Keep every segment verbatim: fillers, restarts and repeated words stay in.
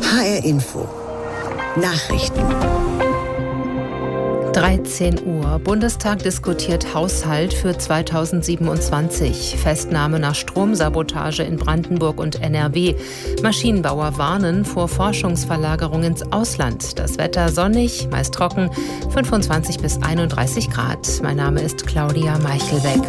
H R Info Nachrichten. dreizehn Uhr. Bundestag diskutiert Haushalt für zweitausendsiebenundzwanzig. Festnahme nach Stromsabotage in Brandenburg und N R W. Maschinenbauer warnen vor Forschungsverlagerung ins Ausland. Das Wetter sonnig, meist trocken, fünfundzwanzig bis einunddreißig Grad. Mein Name ist Claudia Meichelweg.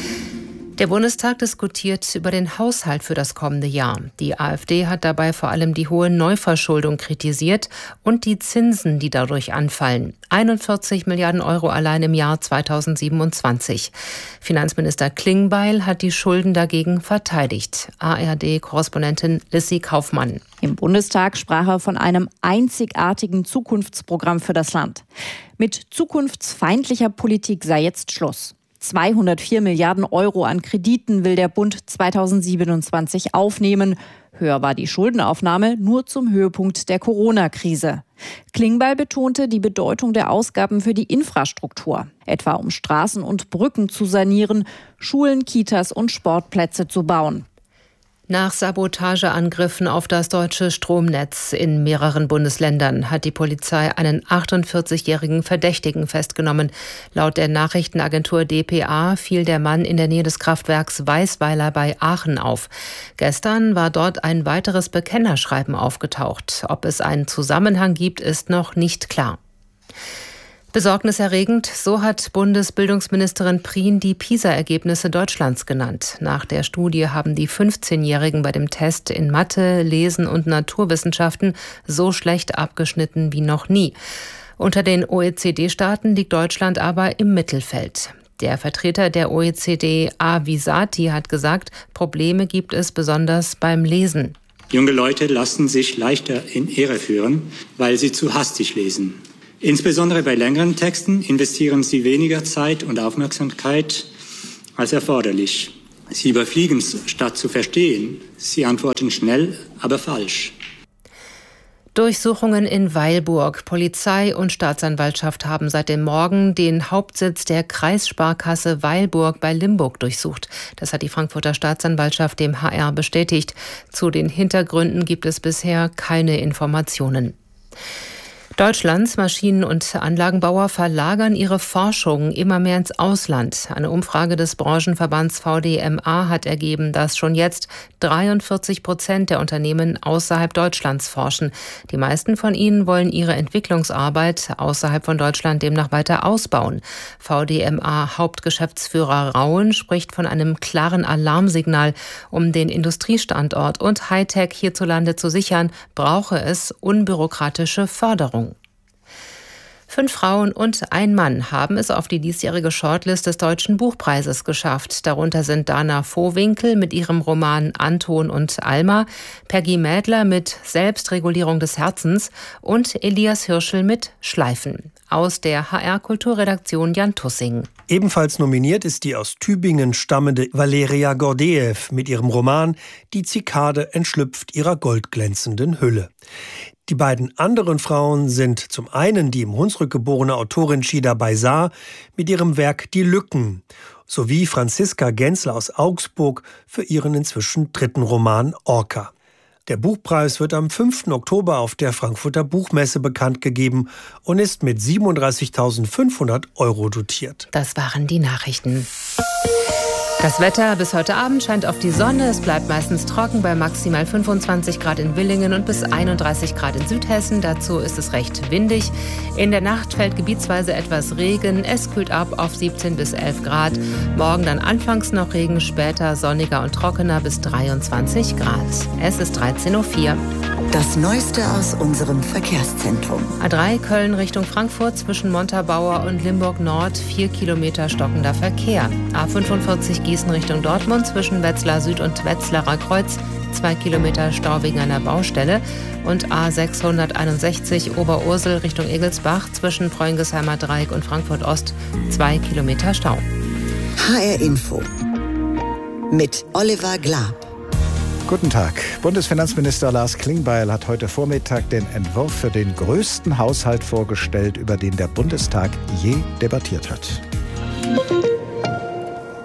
Der Bundestag diskutiert über den Haushalt für das kommende Jahr. Die AfD hat dabei vor allem die hohe Neuverschuldung kritisiert und die Zinsen, die dadurch anfallen. einundvierzig Milliarden Euro allein im Jahr zweitausendsiebenundzwanzig. Finanzminister Klingbeil hat die Schulden dagegen verteidigt. A R D-Korrespondentin Lissy Kaufmann. Im Bundestag sprach er von einem einzigartigen Zukunftsprogramm für das Land. Mit zukunftsfeindlicher Politik sei jetzt Schluss. zweihundertvier Milliarden Euro an Krediten will der Bund zweitausendsiebenundzwanzig aufnehmen. Höher war die Schuldenaufnahme nur zum Höhepunkt der Corona-Krise. Klingbeil betonte die Bedeutung der Ausgaben für die Infrastruktur, etwa um Straßen und Brücken zu sanieren, Schulen, Kitas und Sportplätze zu bauen. Nach Sabotageangriffen auf das deutsche Stromnetz in mehreren Bundesländern hat die Polizei einen achtundvierzigjährigen Verdächtigen festgenommen. Laut der Nachrichtenagentur D P A fiel der Mann in der Nähe des Kraftwerks Weißweiler bei Aachen auf. Gestern war dort ein weiteres Bekennerschreiben aufgetaucht. Ob es einen Zusammenhang gibt, ist noch nicht klar. Besorgniserregend, so hat Bundesbildungsministerin Prien die PISA-Ergebnisse Deutschlands genannt. Nach der Studie haben die fünfzehnjährigen bei dem Test in Mathe, Lesen und Naturwissenschaften so schlecht abgeschnitten wie noch nie. Unter den O E C D-Staaten liegt Deutschland aber im Mittelfeld. Der Vertreter der O E C D, A. Visati, hat gesagt, Probleme gibt es besonders beim Lesen. Junge Leute lassen sich leichter in Irre führen, weil sie zu hastig lesen. Insbesondere bei längeren Texten investieren sie weniger Zeit und Aufmerksamkeit als erforderlich. Sie überfliegen statt zu verstehen. Sie antworten schnell, aber falsch. Durchsuchungen in Weilburg. Polizei und Staatsanwaltschaft haben seit dem Morgen den Hauptsitz der Kreissparkasse Weilburg bei Limburg durchsucht. Das hat die Frankfurter Staatsanwaltschaft dem H R bestätigt. Zu den Hintergründen gibt es bisher keine Informationen. Deutschlands Maschinen- und Anlagenbauer verlagern ihre Forschung immer mehr ins Ausland. Eine Umfrage des Branchenverbands V D M A hat ergeben, dass schon jetzt dreiundvierzig Prozent der Unternehmen außerhalb Deutschlands forschen. Die meisten von ihnen wollen ihre Entwicklungsarbeit außerhalb von Deutschland demnach weiter ausbauen. V D M A-Hauptgeschäftsführer Rauen spricht von einem klaren Alarmsignal. Um den Industriestandort und Hightech hierzulande zu sichern, brauche es unbürokratische Förderung. Fünf Frauen und ein Mann haben es auf die diesjährige Shortlist des Deutschen Buchpreises geschafft. Darunter sind Dana Vohwinkel mit ihrem Roman Anton und Alma, Peggy Mädler mit Selbstregulierung des Herzens und Elias Hirschel mit Schleifen. Aus der H R-Kulturredaktion Jan Tussing. Ebenfalls nominiert ist die aus Tübingen stammende Valeria Gordeev mit ihrem Roman Die Zikade entschlüpft ihrer goldglänzenden Hülle. Die beiden anderen Frauen sind zum einen die im Hunsrück geborene Autorin Shida Baysar mit ihrem Werk Die Lücken sowie Franziska Gensler aus Augsburg für ihren inzwischen dritten Roman Orca. Der Buchpreis wird am fünften Oktober auf der Frankfurter Buchmesse bekannt gegeben und ist mit siebenunddreißigtausendfünfhundert Euro dotiert. Das waren die Nachrichten. Das Wetter bis heute Abend scheint auf die Sonne. Es bleibt meistens trocken bei maximal fünfundzwanzig Grad in Villingen und bis einunddreißig Grad in Südhessen. Dazu ist es recht windig. In der Nacht fällt gebietsweise etwas Regen. Es kühlt ab auf siebzehn bis elf Grad. Morgen dann anfangs noch Regen, später sonniger und trockener bis dreiundzwanzig Grad. Es ist dreizehn Uhr vier. Das Neueste aus unserem Verkehrszentrum. A drei Köln Richtung Frankfurt zwischen Montabaur und Limburg Nord, vier Kilometer stockender Verkehr. A fünfundvierzig Gießen Richtung Dortmund zwischen Wetzlar Süd und Wetzlarer Kreuz, zwei Kilometer Stau wegen einer Baustelle. Und A sechshunderteinundsechzig Oberursel Richtung Egelsbach zwischen Preungesheimer Dreieck und Frankfurt Ost, zwei Kilometer Stau. H R Info mit Oliver Glab. Guten Tag. Bundesfinanzminister Lars Klingbeil hat heute Vormittag den Entwurf für den größten Haushalt vorgestellt, über den der Bundestag je debattiert hat.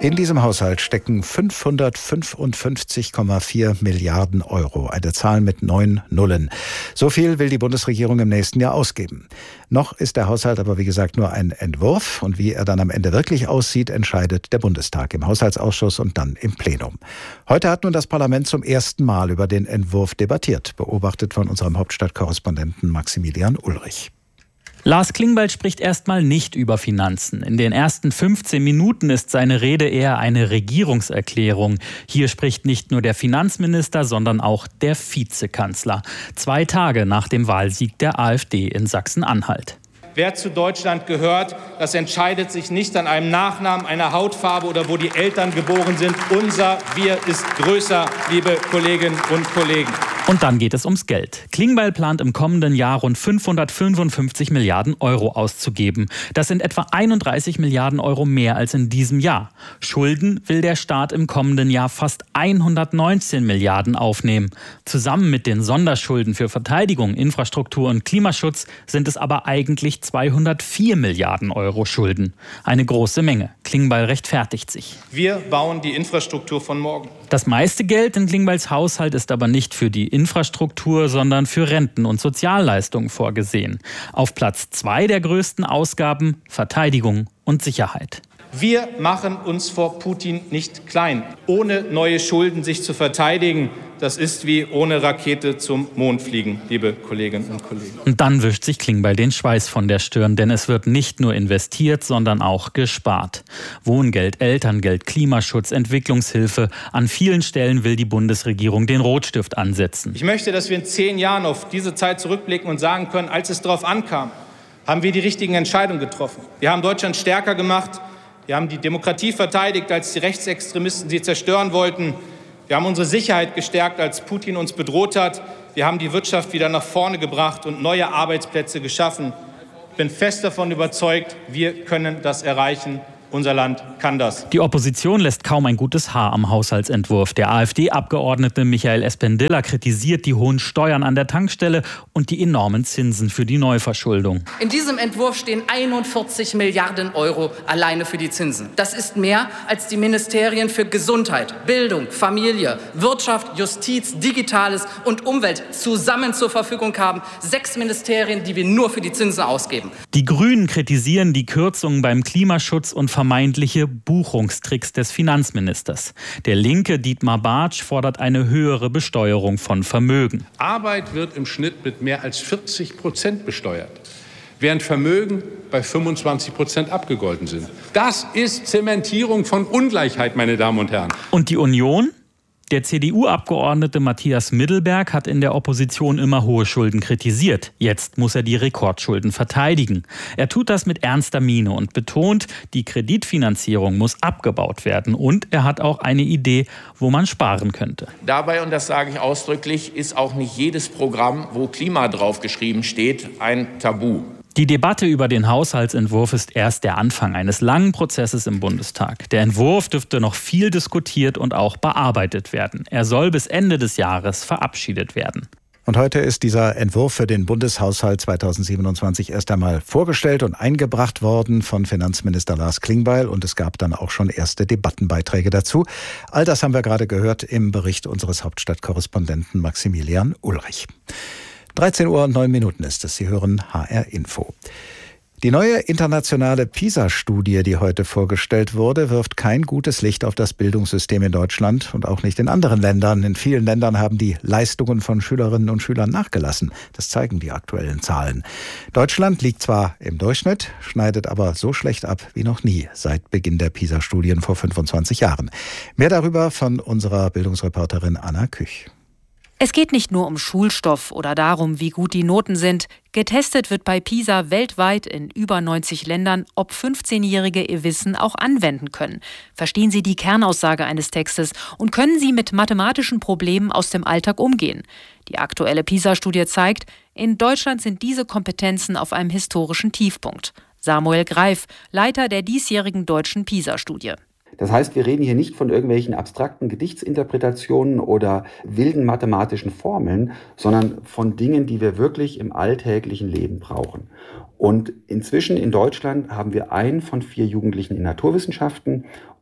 In diesem Haushalt stecken fünfhundertfünfundfünfzig Komma vier Milliarden Euro, eine Zahl mit neun Nullen. So viel will die Bundesregierung im nächsten Jahr ausgeben. Noch ist der Haushalt aber wie gesagt nur ein Entwurf und wie er dann am Ende wirklich aussieht, entscheidet der Bundestag im Haushaltsausschuss und dann im Plenum. Heute hat nun das Parlament zum ersten Mal über den Entwurf debattiert, beobachtet von unserem Hauptstadtkorrespondenten Maximilian Ulrich. Lars Klingbeil spricht erstmal nicht über Finanzen. In den ersten fünfzehn Minuten ist seine Rede eher eine Regierungserklärung. Hier spricht nicht nur der Finanzminister, sondern auch der Vizekanzler. Zwei Tage nach dem Wahlsieg der AfD in Sachsen-Anhalt. Wer zu Deutschland gehört, das entscheidet sich nicht an einem Nachnamen, einer Hautfarbe oder wo die Eltern geboren sind. Unser Wir ist größer, liebe Kolleginnen und Kollegen. Und dann geht es ums Geld. Klingbeil plant im kommenden Jahr rund fünfhundertfünfundfünfzig Milliarden Euro auszugeben. Das sind etwa einunddreißig Milliarden Euro mehr als in diesem Jahr. Schulden will der Staat im kommenden Jahr fast hundertneunzehn Milliarden aufnehmen. Zusammen mit den Sonderschulden für Verteidigung, Infrastruktur und Klimaschutz sind es aber eigentlich zweihundertvier Milliarden Euro Schulden. Eine große Menge. Klingbeil rechtfertigt sich. Wir bauen die Infrastruktur von morgen. Das meiste Geld in Klingbeils Haushalt ist aber nicht für die Infrastruktur, sondern für Renten und Sozialleistungen vorgesehen. Auf Platz zwei der größten Ausgaben Verteidigung und Sicherheit. Wir machen uns vor Putin nicht klein. Ohne neue Schulden sich zu verteidigen, das ist wie ohne Rakete zum Mond fliegen, liebe Kolleginnen und Kollegen. Und dann wischt sich Klingbeil den Schweiß von der Stirn, denn es wird nicht nur investiert, sondern auch gespart. Wohngeld, Elterngeld, Klimaschutz, Entwicklungshilfe. An vielen Stellen will die Bundesregierung den Rotstift ansetzen. Ich möchte, dass wir in zehn Jahren auf diese Zeit zurückblicken und sagen können, als es darauf ankam, haben wir die richtigen Entscheidungen getroffen. Wir haben Deutschland stärker gemacht. Wir haben die Demokratie verteidigt, als die Rechtsextremisten sie zerstören wollten. Wir haben unsere Sicherheit gestärkt, als Putin uns bedroht hat. Wir haben die Wirtschaft wieder nach vorne gebracht und neue Arbeitsplätze geschaffen. Ich bin fest davon überzeugt, wir können das erreichen. Unser Land kann das. Die Opposition lässt kaum ein gutes Haar am Haushaltsentwurf. Der AfD-Abgeordnete Michael Espendilla kritisiert die hohen Steuern an der Tankstelle und die enormen Zinsen für die Neuverschuldung. In diesem Entwurf stehen einundvierzig Milliarden Euro alleine für die Zinsen. Das ist mehr, als die Ministerien für Gesundheit, Bildung, Familie, Wirtschaft, Justiz, Digitales und Umwelt zusammen zur Verfügung haben. Sechs Ministerien, die wir nur für die Zinsen ausgeben. Die Grünen kritisieren die Kürzungen beim Klimaschutz und vermeintliche Buchungstricks des Finanzministers. Der linke Dietmar Bartsch fordert eine höhere Besteuerung von Vermögen. Arbeit wird im Schnitt mit mehr als vierzig Prozent besteuert, während Vermögen bei fünfundzwanzig Prozent abgegolten sind. Das ist Zementierung von Ungleichheit, meine Damen und Herren. Und die Union? Der C D U-Abgeordnete Matthias Middelberg hat in der Opposition immer hohe Schulden kritisiert. Jetzt muss er die Rekordschulden verteidigen. Er tut das mit ernster Miene und betont, die Kreditfinanzierung muss abgebaut werden. Und er hat auch eine Idee, wo man sparen könnte. Dabei, und das sage ich ausdrücklich, ist auch nicht jedes Programm, wo Klima draufgeschrieben steht, ein Tabu. Die Debatte über den Haushaltsentwurf ist erst der Anfang eines langen Prozesses im Bundestag. Der Entwurf dürfte noch viel diskutiert und auch bearbeitet werden. Er soll bis Ende des Jahres verabschiedet werden. Und heute ist dieser Entwurf für den Bundeshaushalt zweitausendsiebenundzwanzig erst einmal vorgestellt und eingebracht worden von Finanzminister Lars Klingbeil. Und es gab dann auch schon erste Debattenbeiträge dazu. All das haben wir gerade gehört im Bericht unseres Hauptstadtkorrespondenten Maximilian Ulrich. dreizehn Uhr und neun Minuten ist es. Sie hören H R Info. Die neue internationale PISA-Studie, die heute vorgestellt wurde, wirft kein gutes Licht auf das Bildungssystem in Deutschland und auch nicht in anderen Ländern. In vielen Ländern haben die Leistungen von Schülerinnen und Schülern nachgelassen. Das zeigen die aktuellen Zahlen. Deutschland liegt zwar im Durchschnitt, schneidet aber so schlecht ab wie noch nie seit Beginn der PISA-Studien vor fünfundzwanzig Jahren. Mehr darüber von unserer Bildungsreporterin Anna Küch. Es geht nicht nur um Schulstoff oder darum, wie gut die Noten sind. Getestet wird bei PISA weltweit in über neunzig Ländern, ob fünfzehnjährige ihr Wissen auch anwenden können. Verstehen sie die Kernaussage eines Textes und können sie mit mathematischen Problemen aus dem Alltag umgehen. Die aktuelle PISA-Studie zeigt, in Deutschland sind diese Kompetenzen auf einem historischen Tiefpunkt. Samuel Greif, Leiter der diesjährigen deutschen PISA-Studie. Das heißt, wir reden hier nicht von irgendwelchen abstrakten Gedichtsinterpretationen oder wilden mathematischen Formeln, sondern von Dingen, die wir wirklich im alltäglichen Leben brauchen. Und inzwischen in Deutschland haben wir einen von vier Jugendlichen in Naturwissenschaften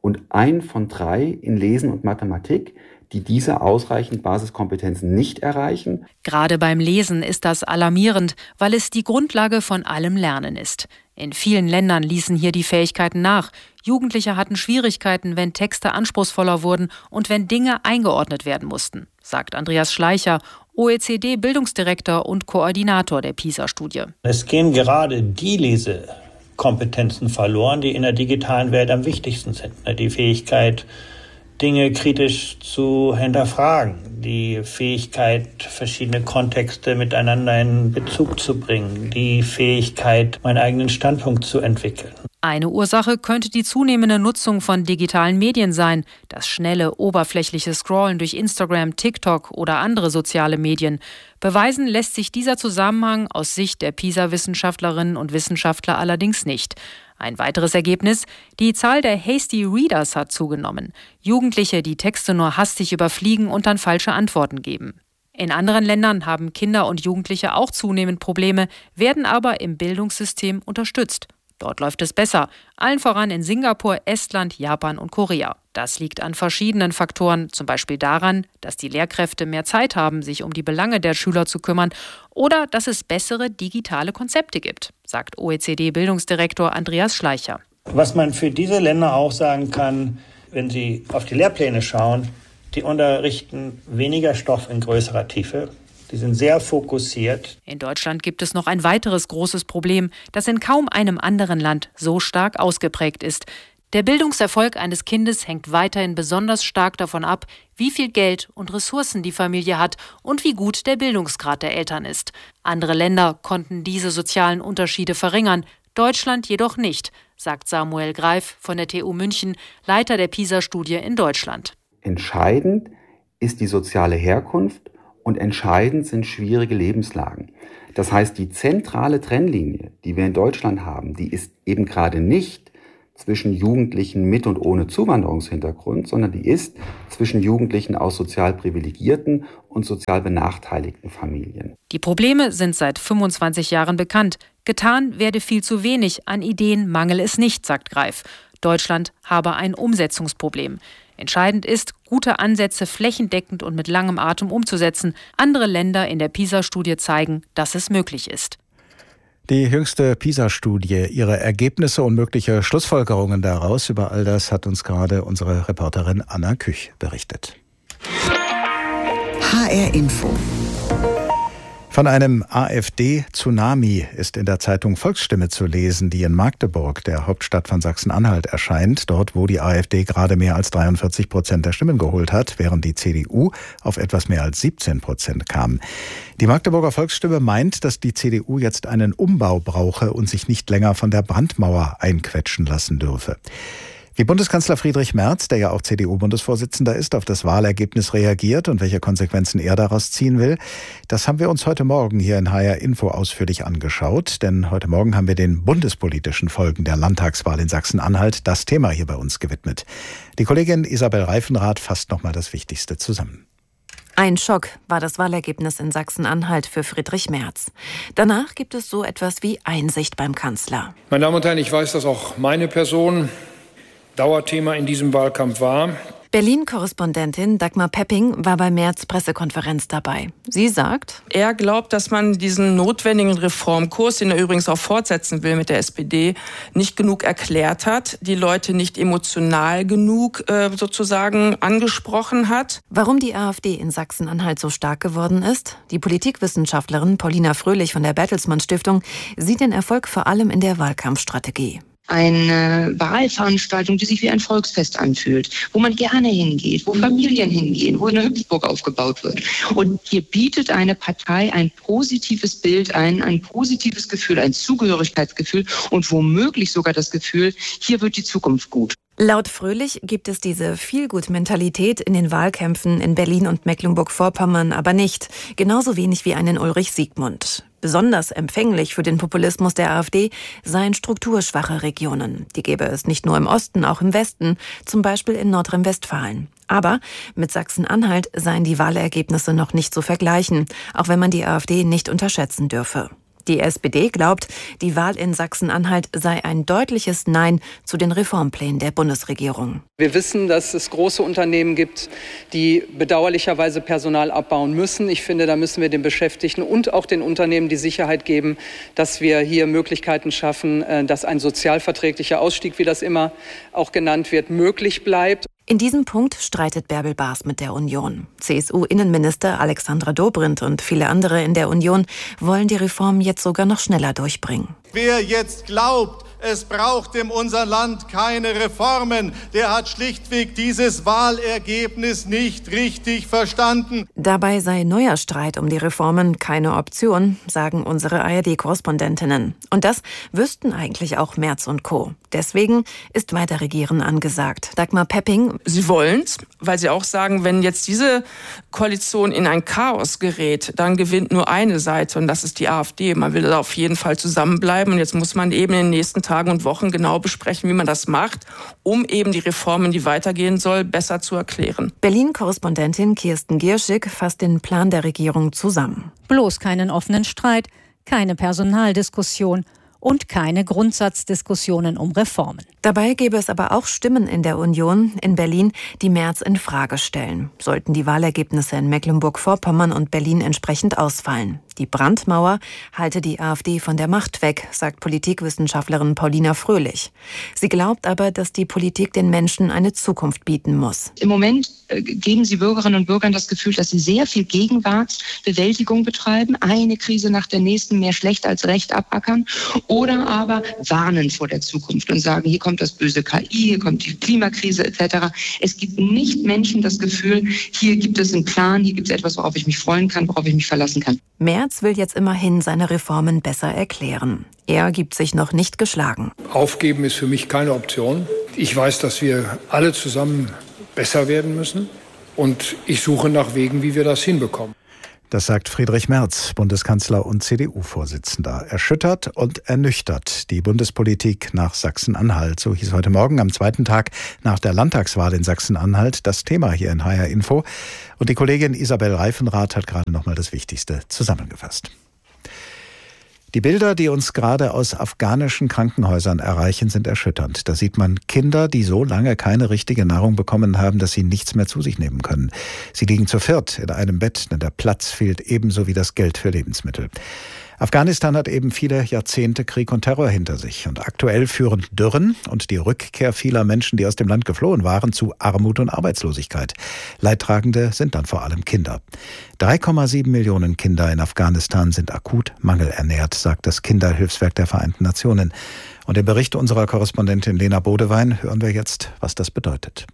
und ein von drei in Lesen und Mathematik, die diese ausreichend Basiskompetenzen nicht erreichen. Gerade beim Lesen ist das alarmierend, weil es die Grundlage von allem Lernen ist. In vielen Ländern ließen hier die Fähigkeiten nach. Jugendliche hatten Schwierigkeiten, wenn Texte anspruchsvoller wurden und wenn Dinge eingeordnet werden mussten, sagt Andreas Schleicher, O E C D-Bildungsdirektor und Koordinator der PISA-Studie. Es gehen gerade die Lesekompetenzen verloren, die in der digitalen Welt am wichtigsten sind. Die Fähigkeit, Dinge kritisch zu hinterfragen, die Fähigkeit, verschiedene Kontexte miteinander in Bezug zu bringen, die Fähigkeit, meinen eigenen Standpunkt zu entwickeln. Eine Ursache könnte die zunehmende Nutzung von digitalen Medien sein, das schnelle, oberflächliche Scrollen durch Instagram, TikTok oder andere soziale Medien. Beweisen lässt sich dieser Zusammenhang aus Sicht der PISA-Wissenschaftlerinnen und Wissenschaftler allerdings nicht. Ein weiteres Ergebnis: Die Zahl der Hasty Readers hat zugenommen. Jugendliche, die Texte nur hastig überfliegen und dann falsche Antworten geben. In anderen Ländern haben Kinder und Jugendliche auch zunehmend Probleme, werden aber im Bildungssystem unterstützt. Dort läuft es besser, allen voran in Singapur, Estland, Japan und Korea. Das liegt an verschiedenen Faktoren, zum Beispiel daran, dass die Lehrkräfte mehr Zeit haben, sich um die Belange der Schüler zu kümmern, oder dass es bessere digitale Konzepte gibt, sagt O E C D-Bildungsdirektor Andreas Schleicher. Was man für diese Länder auch sagen kann, wenn Sie auf die Lehrpläne schauen, die unterrichten weniger Stoff in größerer Tiefe. Die sind sehr fokussiert. In Deutschland gibt es noch ein weiteres großes Problem, das in kaum einem anderen Land so stark ausgeprägt ist. Der Bildungserfolg eines Kindes hängt weiterhin besonders stark davon ab, wie viel Geld und Ressourcen die Familie hat und wie gut der Bildungsgrad der Eltern ist. Andere Länder konnten diese sozialen Unterschiede verringern, Deutschland jedoch nicht, sagt Samuel Greif von der T U München, Leiter der PISA-Studie in Deutschland. Entscheidend ist die soziale Herkunft und entscheidend sind schwierige Lebenslagen. Das heißt, die zentrale Trennlinie, die wir in Deutschland haben, die ist eben gerade nicht zwischen Jugendlichen mit und ohne Zuwanderungshintergrund, sondern die ist zwischen Jugendlichen aus sozial privilegierten und sozial benachteiligten Familien. Die Probleme sind seit fünfundzwanzig Jahren bekannt. Getan werde viel zu wenig, an Ideen mangel es nicht, sagt Greif. Deutschland habe ein Umsetzungsproblem. Entscheidend ist, gute Ansätze flächendeckend und mit langem Atem umzusetzen. Andere Länder in der PISA-Studie zeigen, dass es möglich ist. Die jüngste PISA-Studie, ihre Ergebnisse und mögliche Schlussfolgerungen daraus, über all das hat uns gerade unsere Reporterin Anna Küch berichtet. H R Info. Von einem AfD-Tsunami ist in der Zeitung Volksstimme zu lesen, die in Magdeburg, der Hauptstadt von Sachsen-Anhalt, erscheint. Dort, wo die AfD gerade mehr als dreiundvierzig Prozent der Stimmen geholt hat, während die C D U auf etwas mehr als siebzehn Prozent kam. Die Magdeburger Volksstimme meint, dass die C D U jetzt einen Umbau brauche und sich nicht länger von der Brandmauer einquetschen lassen dürfe. Wie Bundeskanzler Friedrich Merz, der ja auch C D U-Bundesvorsitzender ist, auf das Wahlergebnis reagiert und welche Konsequenzen er daraus ziehen will, das haben wir uns heute Morgen hier in H R Info ausführlich angeschaut. Denn heute Morgen haben wir den bundespolitischen Folgen der Landtagswahl in Sachsen-Anhalt das Thema hier bei uns gewidmet. Die Kollegin Isabel Reifenrath fasst nochmal das Wichtigste zusammen. Ein Schock war das Wahlergebnis in Sachsen-Anhalt für Friedrich Merz. Danach gibt es so etwas wie Einsicht beim Kanzler. Meine Damen und Herren, ich weiß, dass auch meine Person Dauerthema in diesem Wahlkampf war. Berlin-Korrespondentin Dagmar Pepping war bei Merz Pressekonferenz dabei. Sie sagt: Er glaubt, dass man diesen notwendigen Reformkurs, den er übrigens auch fortsetzen will mit der S P D, nicht genug erklärt hat, die Leute nicht emotional genug äh, sozusagen angesprochen hat. Warum die AfD in Sachsen-Anhalt so stark geworden ist? Die Politikwissenschaftlerin Paulina Fröhlich von der Bertelsmann Stiftung sieht den Erfolg vor allem in der Wahlkampfstrategie. Eine Wahlveranstaltung, die sich wie ein Volksfest anfühlt, wo man gerne hingeht, wo Familien hingehen, wo eine Hüpfburg aufgebaut wird. Und hier bietet eine Partei ein positives Bild ein, ein positives Gefühl, ein Zugehörigkeitsgefühl und womöglich sogar das Gefühl, hier wird die Zukunft gut. Laut Fröhlich gibt es diese Feelgood-Mentalität in den Wahlkämpfen in Berlin und Mecklenburg-Vorpommern aber nicht. Genauso wenig wie einen Ulrich Siegmund. Besonders empfänglich für den Populismus der AfD seien strukturschwache Regionen. Die gäbe es nicht nur im Osten, auch im Westen, zum Beispiel in Nordrhein-Westfalen. Aber mit Sachsen-Anhalt seien die Wahlergebnisse noch nicht zu vergleichen, auch wenn man die AfD nicht unterschätzen dürfe. Die S P D glaubt, die Wahl in Sachsen-Anhalt sei ein deutliches Nein zu den Reformplänen der Bundesregierung. Wir wissen, dass es große Unternehmen gibt, die bedauerlicherweise Personal abbauen müssen. Ich finde, da müssen wir den Beschäftigten und auch den Unternehmen die Sicherheit geben, dass wir hier Möglichkeiten schaffen, dass ein sozialverträglicher Ausstieg, wie das immer auch genannt wird, möglich bleibt. In diesem Punkt streitet Bärbel Baas mit der Union. C S U-Innenminister Alexandra Dobrindt und viele andere in der Union wollen die Reform jetzt sogar noch schneller durchbringen. Wer jetzt glaubt, es braucht in unser Land keine Reformen, der hat schlichtweg dieses Wahlergebnis nicht richtig verstanden. Dabei sei neuer Streit um die Reformen keine Option, sagen unsere A R D-Korrespondentinnen. Und das wüssten eigentlich auch Merz und Co. Deswegen ist Weiterregieren angesagt. Dagmar Pepping. Sie wollen's, weil sie auch sagen, wenn jetzt diese Koalition in ein Chaos gerät, dann gewinnt nur eine Seite und das ist die AfD. Man will da auf jeden Fall zusammenbleiben und jetzt muss man eben in den nächsten Tagen und Wochen genau besprechen, wie man das macht, um eben die Reformen, die weitergehen soll, besser zu erklären. Berlin-Korrespondentin Kirsten Gierschig fasst den Plan der Regierung zusammen. Bloß keinen offenen Streit, keine Personaldiskussion und keine Grundsatzdiskussionen um Reformen. Dabei gäbe es aber auch Stimmen in der Union in Berlin, die Merz in Frage stellen. Sollten die Wahlergebnisse in Mecklenburg-Vorpommern und Berlin entsprechend ausfallen. Die Brandmauer halte die AfD von der Macht weg, sagt Politikwissenschaftlerin Paulina Fröhlich. Sie glaubt aber, dass die Politik den Menschen eine Zukunft bieten muss. Im Moment äh, geben sie Bürgerinnen und Bürgern das Gefühl, dass sie sehr viel Gegenwartsbewältigung betreiben, eine Krise nach der nächsten mehr schlecht als recht abackern oder aber warnen vor der Zukunft und sagen, hier kommt das böse K I, hier kommt die Klimakrise et cetera. Es gibt nicht Menschen das Gefühl, hier gibt es einen Plan, hier gibt es etwas, worauf ich mich freuen kann, worauf ich mich verlassen kann. Merz will jetzt immerhin seine Reformen besser erklären. Er gibt sich noch nicht geschlagen. Aufgeben ist für mich keine Option. Ich weiß, dass wir alle zusammen besser werden müssen. Und ich suche nach Wegen, wie wir das hinbekommen. Das sagt Friedrich Merz, Bundeskanzler und C D U-Vorsitzender. Erschüttert und ernüchtert die Bundespolitik nach Sachsen-Anhalt. So hieß heute Morgen am zweiten Tag nach der Landtagswahl in Sachsen-Anhalt das Thema hier in H R Info. Und die Kollegin Isabel Reifenrath hat gerade noch mal das Wichtigste zusammengefasst. Die Bilder, die uns gerade aus afghanischen Krankenhäusern erreichen, sind erschütternd. Da sieht man Kinder, die so lange keine richtige Nahrung bekommen haben, dass sie nichts mehr zu sich nehmen können. Sie liegen zu viert in einem Bett, denn der Platz fehlt ebenso wie das Geld für Lebensmittel. Afghanistan hat eben viele Jahrzehnte Krieg und Terror hinter sich. Und aktuell führen Dürren und die Rückkehr vieler Menschen, die aus dem Land geflohen waren, zu Armut und Arbeitslosigkeit. Leidtragende sind dann vor allem Kinder. drei Komma sieben Millionen Kinder in Afghanistan sind akut mangelernährt, sagt das Kinderhilfswerk der Vereinten Nationen. Und im Bericht unserer Korrespondentin Lena Bodewein hören wir jetzt, was das bedeutet.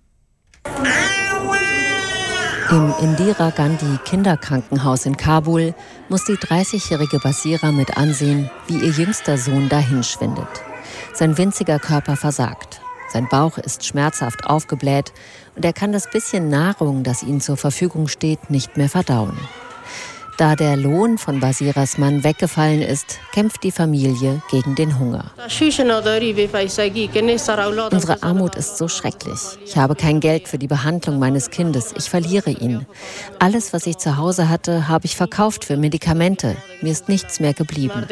Im Indira Gandhi Kinderkrankenhaus in Kabul muss die dreißigjährige Basira mit ansehen, wie ihr jüngster Sohn dahinschwindet. Sein winziger Körper versagt. Sein Bauch ist schmerzhaft aufgebläht und er kann das bisschen Nahrung, das ihm zur Verfügung steht, nicht mehr verdauen. Da der Lohn von Basiras Mann weggefallen ist, kämpft die Familie gegen den Hunger. Unsere Armut ist so schrecklich. Ich habe kein Geld für die Behandlung meines Kindes. Ich verliere ihn. Alles, was ich zu Hause hatte, habe ich verkauft für Medikamente. Mir ist nichts mehr geblieben.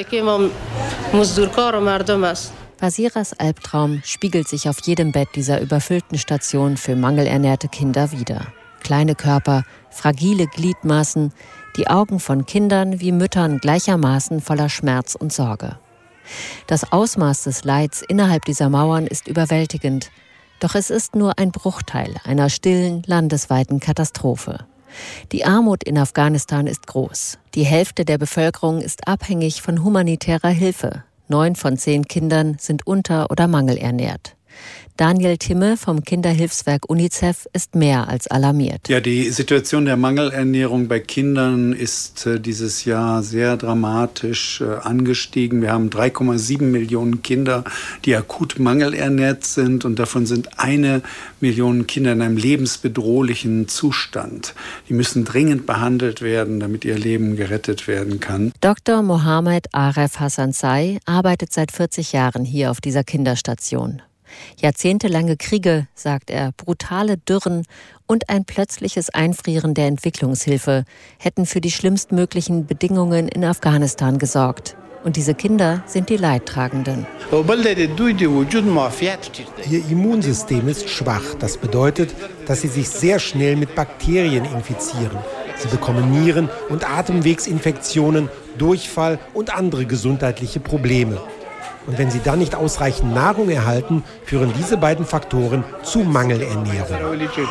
Basiras Albtraum spiegelt sich auf jedem Bett dieser überfüllten Station für mangelernährte Kinder wider. Kleine Körper, fragile Gliedmaßen, die Augen von Kindern wie Müttern gleichermaßen voller Schmerz und Sorge. Das Ausmaß des Leids innerhalb dieser Mauern ist überwältigend, doch es ist nur ein Bruchteil einer stillen, landesweiten Katastrophe. Die Armut in Afghanistan ist groß. Die Hälfte der Bevölkerung ist abhängig von humanitärer Hilfe. Neun von zehn Kindern sind unter- oder mangelernährt. Daniel Timme vom Kinderhilfswerk UNICEF ist mehr als alarmiert. Ja, die Situation der Mangelernährung bei Kindern ist äh, dieses Jahr sehr dramatisch äh, angestiegen. Wir haben drei Komma sieben Millionen Kinder, die akut mangelernährt sind und davon sind eine Million Kinder in einem lebensbedrohlichen Zustand. Die müssen dringend behandelt werden, damit ihr Leben gerettet werden kann. Doktor Mohammed Aref Hassansai arbeitet seit vierzig Jahren hier auf dieser Kinderstation. Jahrzehntelange Kriege, sagt er, brutale Dürren und ein plötzliches Einfrieren der Entwicklungshilfe hätten für die schlimmstmöglichen Bedingungen in Afghanistan gesorgt. Und diese Kinder sind die Leidtragenden. Ihr Immunsystem ist schwach. Das bedeutet, dass sie sich sehr schnell mit Bakterien infizieren. Sie bekommen Nieren- und Atemwegsinfektionen, Durchfall und andere gesundheitliche Probleme. Und wenn sie dann nicht ausreichend Nahrung erhalten, führen diese beiden Faktoren zu Mangelernährung.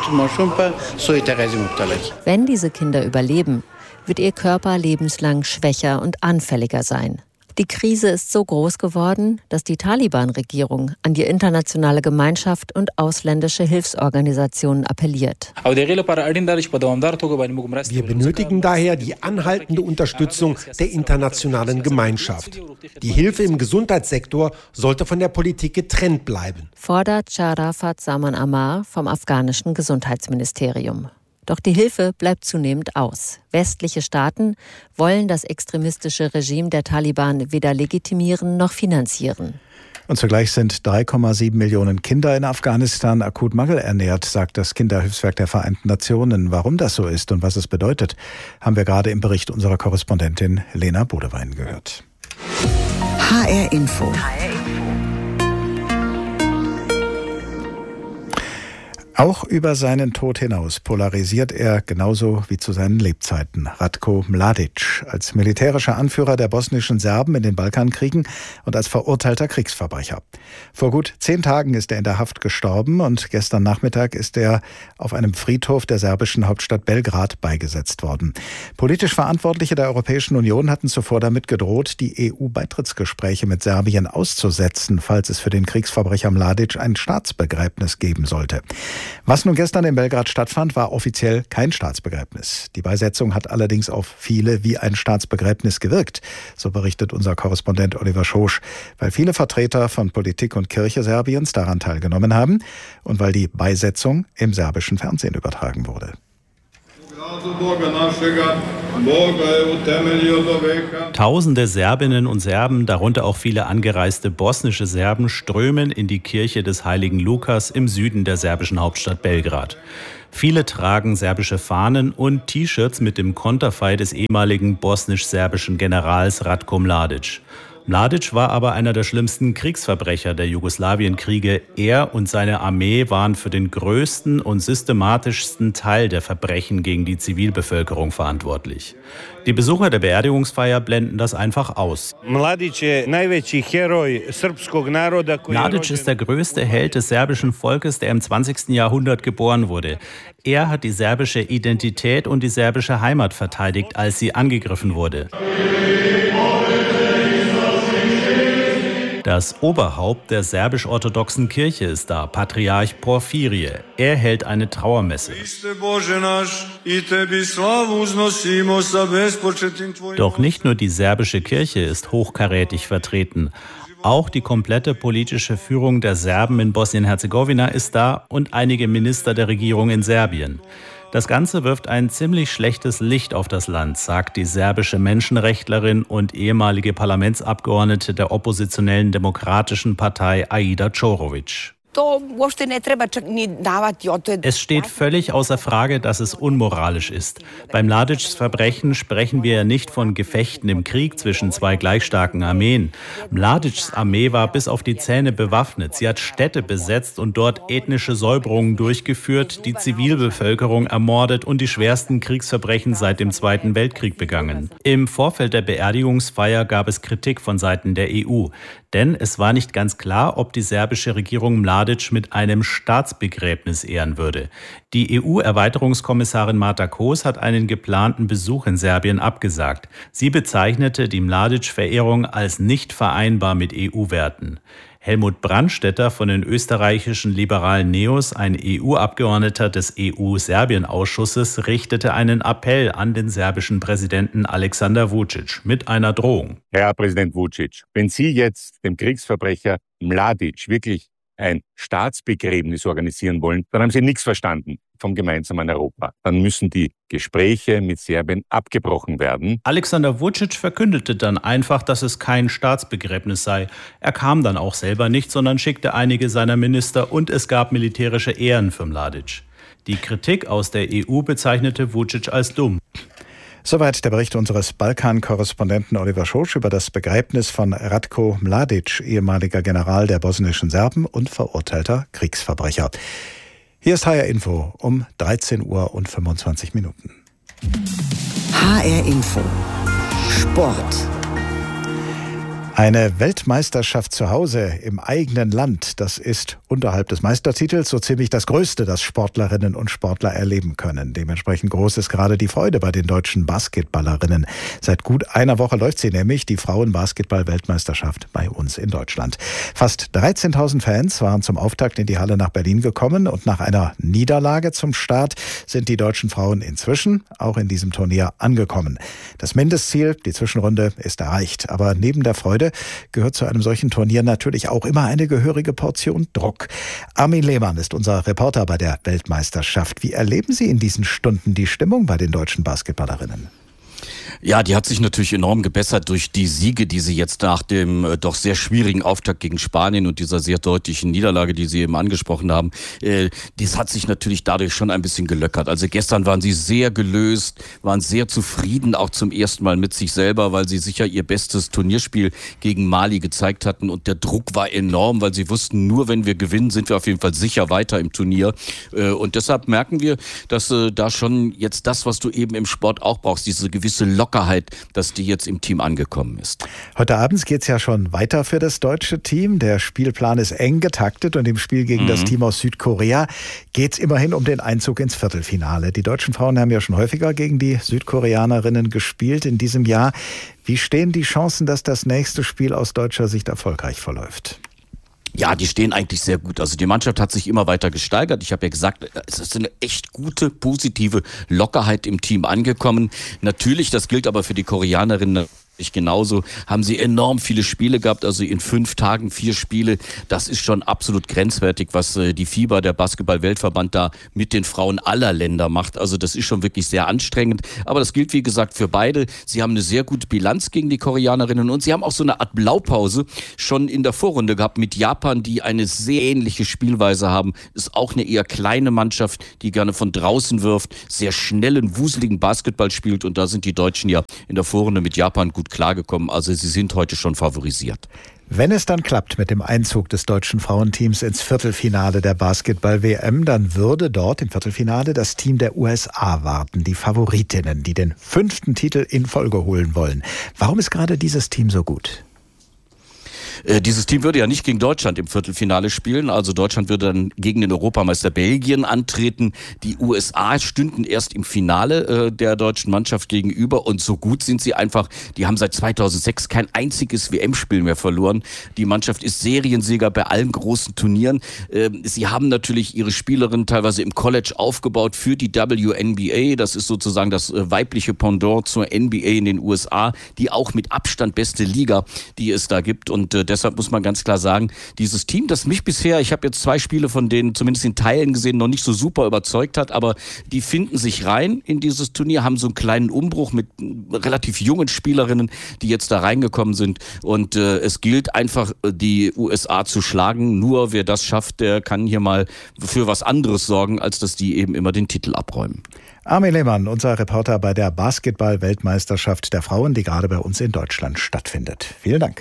Wenn diese Kinder überleben, wird ihr Körper lebenslang schwächer und anfälliger sein. Die Krise ist so groß geworden, dass die Taliban-Regierung an die internationale Gemeinschaft und ausländische Hilfsorganisationen appelliert. Wir benötigen daher die anhaltende Unterstützung der internationalen Gemeinschaft. Die Hilfe im Gesundheitssektor sollte von der Politik getrennt bleiben, fordert Sharafat Zaman Amar vom afghanischen Gesundheitsministerium. Doch die Hilfe bleibt zunehmend aus. Westliche Staaten wollen das extremistische Regime der Taliban weder legitimieren noch finanzieren. Und zugleich sind drei Komma sieben Millionen Kinder in Afghanistan akut mangelernährt, sagt das Kinderhilfswerk der Vereinten Nationen. Warum das so ist und was es bedeutet, haben wir gerade im Bericht unserer Korrespondentin Lena Bodewein gehört. H R Info. Auch über seinen Tod hinaus polarisiert er genauso wie zu seinen Lebzeiten. Ratko Mladic als militärischer Anführer der bosnischen Serben in den Balkankriegen und als verurteilter Kriegsverbrecher. Vor gut zehn Tagen ist er in der Haft gestorben und gestern Nachmittag ist er auf einem Friedhof der serbischen Hauptstadt Belgrad beigesetzt worden. Politisch Verantwortliche der Europäischen Union hatten zuvor damit gedroht, die E U-Beitrittsgespräche mit Serbien auszusetzen, falls es für den Kriegsverbrecher Mladic ein Staatsbegräbnis geben sollte. Was nun gestern in Belgrad stattfand, war offiziell kein Staatsbegräbnis. Die Beisetzung hat allerdings auf viele wie ein Staatsbegräbnis gewirkt, so berichtet unser Korrespondent Oliver Schosch, weil viele Vertreter von Politik und Kirche Serbiens daran teilgenommen haben und weil die Beisetzung im serbischen Fernsehen übertragen wurde. Tausende Serbinnen und Serben, darunter auch viele angereiste bosnische Serben, strömen in die Kirche des heiligen Lukas im Süden der serbischen Hauptstadt Belgrad. Viele tragen serbische Fahnen und T-Shirts mit dem Konterfei des ehemaligen bosnisch-serbischen Generals Ratko Mladic. Mladic war aber einer der schlimmsten Kriegsverbrecher der Jugoslawienkriege. Er und seine Armee waren für den größten und systematischsten Teil der Verbrechen gegen die Zivilbevölkerung verantwortlich. Die Besucher der Beerdigungsfeier blenden das einfach aus. Mladic ist der größte Held des serbischen Volkes, der im zwanzigsten Jahrhundert geboren wurde. Er hat die serbische Identität und die serbische Heimat verteidigt, als sie angegriffen wurde. Das Oberhaupt der serbisch-orthodoxen Kirche ist da, Patriarch Porphyrie. Er hält eine Trauermesse. Doch nicht nur die serbische Kirche ist hochkarätig vertreten. Auch die komplette politische Führung der Serben in Bosnien-Herzegowina ist da und einige Minister der Regierung in Serbien. Das Ganze wirft ein ziemlich schlechtes Licht auf das Land, sagt die serbische Menschenrechtlerin und ehemalige Parlamentsabgeordnete der oppositionellen Demokratischen Partei Aida Ćorović. Es steht völlig außer Frage, dass es unmoralisch ist. Bei Mladics Verbrechen sprechen wir ja nicht von Gefechten im Krieg zwischen zwei gleichstarken Armeen. Mladics Armee war bis auf die Zähne bewaffnet. Sie hat Städte besetzt und dort ethnische Säuberungen durchgeführt, die Zivilbevölkerung ermordet und die schwersten Kriegsverbrechen seit dem Zweiten Weltkrieg begangen. Im Vorfeld der Beerdigungsfeier gab es Kritik von Seiten der E U. Denn es war nicht ganz klar, ob die serbische Regierung Mladic mit einem Staatsbegräbnis ehren würde. Die E U-Erweiterungskommissarin Marta Kos hat einen geplanten Besuch in Serbien abgesagt. Sie bezeichnete die Mladic-Verehrung als nicht vereinbar mit E U-Werten. Helmut Brandstätter von den österreichischen liberalen Neos, ein E U-Abgeordneter des E U-Serbien-Ausschusses, richtete einen Appell an den serbischen Präsidenten Aleksandar Vučić mit einer Drohung. Herr Präsident Vučić, wenn Sie jetzt dem Kriegsverbrecher Mladic wirklich ein Staatsbegräbnis organisieren wollen, dann haben Sie nichts verstanden vom gemeinsamen Europa. Dann müssen die Gespräche mit Serbien abgebrochen werden. Aleksandar Vučić verkündete dann einfach, dass es kein Staatsbegräbnis sei. Er kam dann auch selber nicht, sondern schickte einige seiner Minister und es gab militärische Ehren für Mladic. Die Kritik aus der E U bezeichnete Vučić als dumm. Soweit der Bericht unseres Balkan-Korrespondenten Oliver Schosch über das Begräbnis von Ratko Mladic, ehemaliger General der bosnischen Serben und verurteilter Kriegsverbrecher. Hier ist H R Info um dreizehn Uhr und fünfundzwanzig Minuten. H R Info Sport. Eine Weltmeisterschaft zu Hause im eigenen Land, das ist unterhalb des Meistertitels so ziemlich das Größte, das Sportlerinnen und Sportler erleben können. Dementsprechend groß ist gerade die Freude bei den deutschen Basketballerinnen. Seit gut einer Woche läuft sie nämlich, die Frauen-Basketball-Weltmeisterschaft bei uns in Deutschland. Fast dreizehntausend Fans waren zum Auftakt in die Halle nach Berlin gekommen und nach einer Niederlage zum Start sind die deutschen Frauen inzwischen auch in diesem Turnier angekommen. Das Mindestziel, die Zwischenrunde, ist erreicht, aber neben der Freude gehört zu einem solchen Turnier natürlich auch immer eine gehörige Portion Druck. Armin Lehmann ist unser Reporter bei der Weltmeisterschaft. Wie erleben Sie in diesen Stunden die Stimmung bei den deutschen Basketballerinnen? Ja, die hat sich natürlich enorm gebessert durch die Siege, die sie jetzt nach dem äh, doch sehr schwierigen Auftakt gegen Spanien und dieser sehr deutlichen Niederlage, die Sie eben angesprochen haben, äh, das hat sich natürlich dadurch schon ein bisschen gelöckert. Also gestern waren sie sehr gelöst, waren sehr zufrieden, auch zum ersten Mal mit sich selber, weil sie sicher ihr bestes Turnierspiel gegen Mali gezeigt hatten und der Druck war enorm, weil sie wussten, nur wenn wir gewinnen, sind wir auf jeden Fall sicher weiter im Turnier. Äh, und deshalb merken wir, dass äh, da schon jetzt das, was du eben im Sport auch brauchst, diese gewisse Lockerheit, dass die jetzt im Team angekommen ist. Heute Abend geht es ja schon weiter für das deutsche Team. Der Spielplan ist eng getaktet und im Spiel gegen mhm. das Team aus Südkorea geht es immerhin um den Einzug ins Viertelfinale. Die deutschen Frauen haben ja schon häufiger gegen die Südkoreanerinnen gespielt in diesem Jahr. Wie stehen die Chancen, dass das nächste Spiel aus deutscher Sicht erfolgreich verläuft? Ja, die stehen eigentlich sehr gut. Also die Mannschaft hat sich immer weiter gesteigert. Ich habe ja gesagt, es ist eine echt gute, positive Lockerheit im Team angekommen. Natürlich, das gilt aber für die Koreanerinnen genauso, haben sie enorm viele Spiele gehabt, also in fünf Tagen vier Spiele. Das ist schon absolut grenzwertig, was äh, die FIBA, der Basketball-Weltverband, da mit den Frauen aller Länder macht. Also das ist schon wirklich sehr anstrengend. Aber das gilt, wie gesagt, für beide. Sie haben eine sehr gute Bilanz gegen die Koreanerinnen und sie haben auch so eine Art Blaupause schon in der Vorrunde gehabt mit Japan, die eine sehr ähnliche Spielweise haben. Ist auch eine eher kleine Mannschaft, die gerne von draußen wirft, sehr schnellen, wuseligen Basketball spielt und da sind die Deutschen ja in der Vorrunde mit Japan gut klargekommen. Also sie sind heute schon favorisiert. Wenn es dann klappt mit dem Einzug des deutschen Frauenteams ins Viertelfinale der Basketball-W M, dann würde dort im Viertelfinale das Team der U S A warten, die Favoritinnen, die den fünften Titel in Folge holen wollen. Warum ist gerade dieses Team so gut? Äh, dieses Team würde ja nicht gegen Deutschland im Viertelfinale spielen. Also Deutschland würde dann gegen den Europameister Belgien antreten. Die U S A stünden erst im Finale äh, der deutschen Mannschaft gegenüber. Und so gut sind sie einfach. Die haben seit zweitausendsechs kein einziges W M-Spiel mehr verloren. Die Mannschaft ist Seriensieger bei allen großen Turnieren. Äh, sie haben natürlich ihre Spielerinnen teilweise im College aufgebaut für die W N B A. Das ist sozusagen das äh, weibliche Pendant zur N B A in den U S A. Die auch mit Abstand beste Liga, die es da gibt. Und äh, deshalb muss man ganz klar sagen, dieses Team, das mich bisher, ich habe jetzt zwei Spiele von denen zumindest in Teilen gesehen, noch nicht so super überzeugt hat, aber die finden sich rein in dieses Turnier, haben so einen kleinen Umbruch mit relativ jungen Spielerinnen, die jetzt da reingekommen sind und äh, es gilt einfach, die U S A zu schlagen. Nur wer das schafft, der kann hier mal für was anderes sorgen, als dass die eben immer den Titel abräumen. Armin Lehmann, unser Reporter bei der Basketball-Weltmeisterschaft der Frauen, die gerade bei uns in Deutschland stattfindet. Vielen Dank.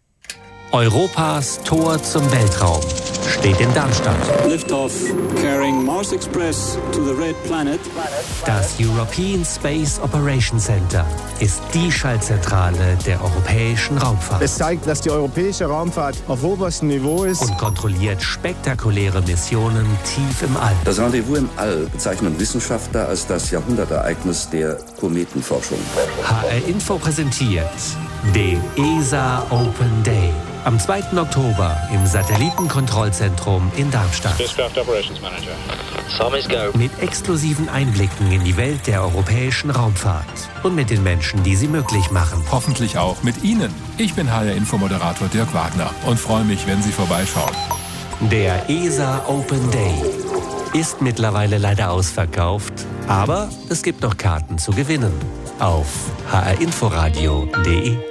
Europas Tor zum Weltraum steht in Darmstadt. Liftoff carrying Mars Express to the Red Planet. Das European Space Operations Center ist die Schaltzentrale der europäischen Raumfahrt. Es zeigt, dass die europäische Raumfahrt auf oberstem Niveau ist und kontrolliert spektakuläre Missionen tief im All. Das Rendezvous im All bezeichnen Wissenschaftler als das Jahrhundertereignis der Kometenforschung. H R Info präsentiert den E S A Open Day. Am zweiten Oktober im Satellitenkontrollzentrum in Darmstadt. Spacecraft Operations Manager. Some is go. Mit exklusiven Einblicken in die Welt der europäischen Raumfahrt und mit den Menschen, die sie möglich machen. Hoffentlich auch mit Ihnen. Ich bin H R-Info-Moderator Dirk Wagner und freue mich, wenn Sie vorbeischauen. Der E S A Open Day ist mittlerweile leider ausverkauft, aber es gibt noch Karten zu gewinnen auf h r inforadio punkt d e.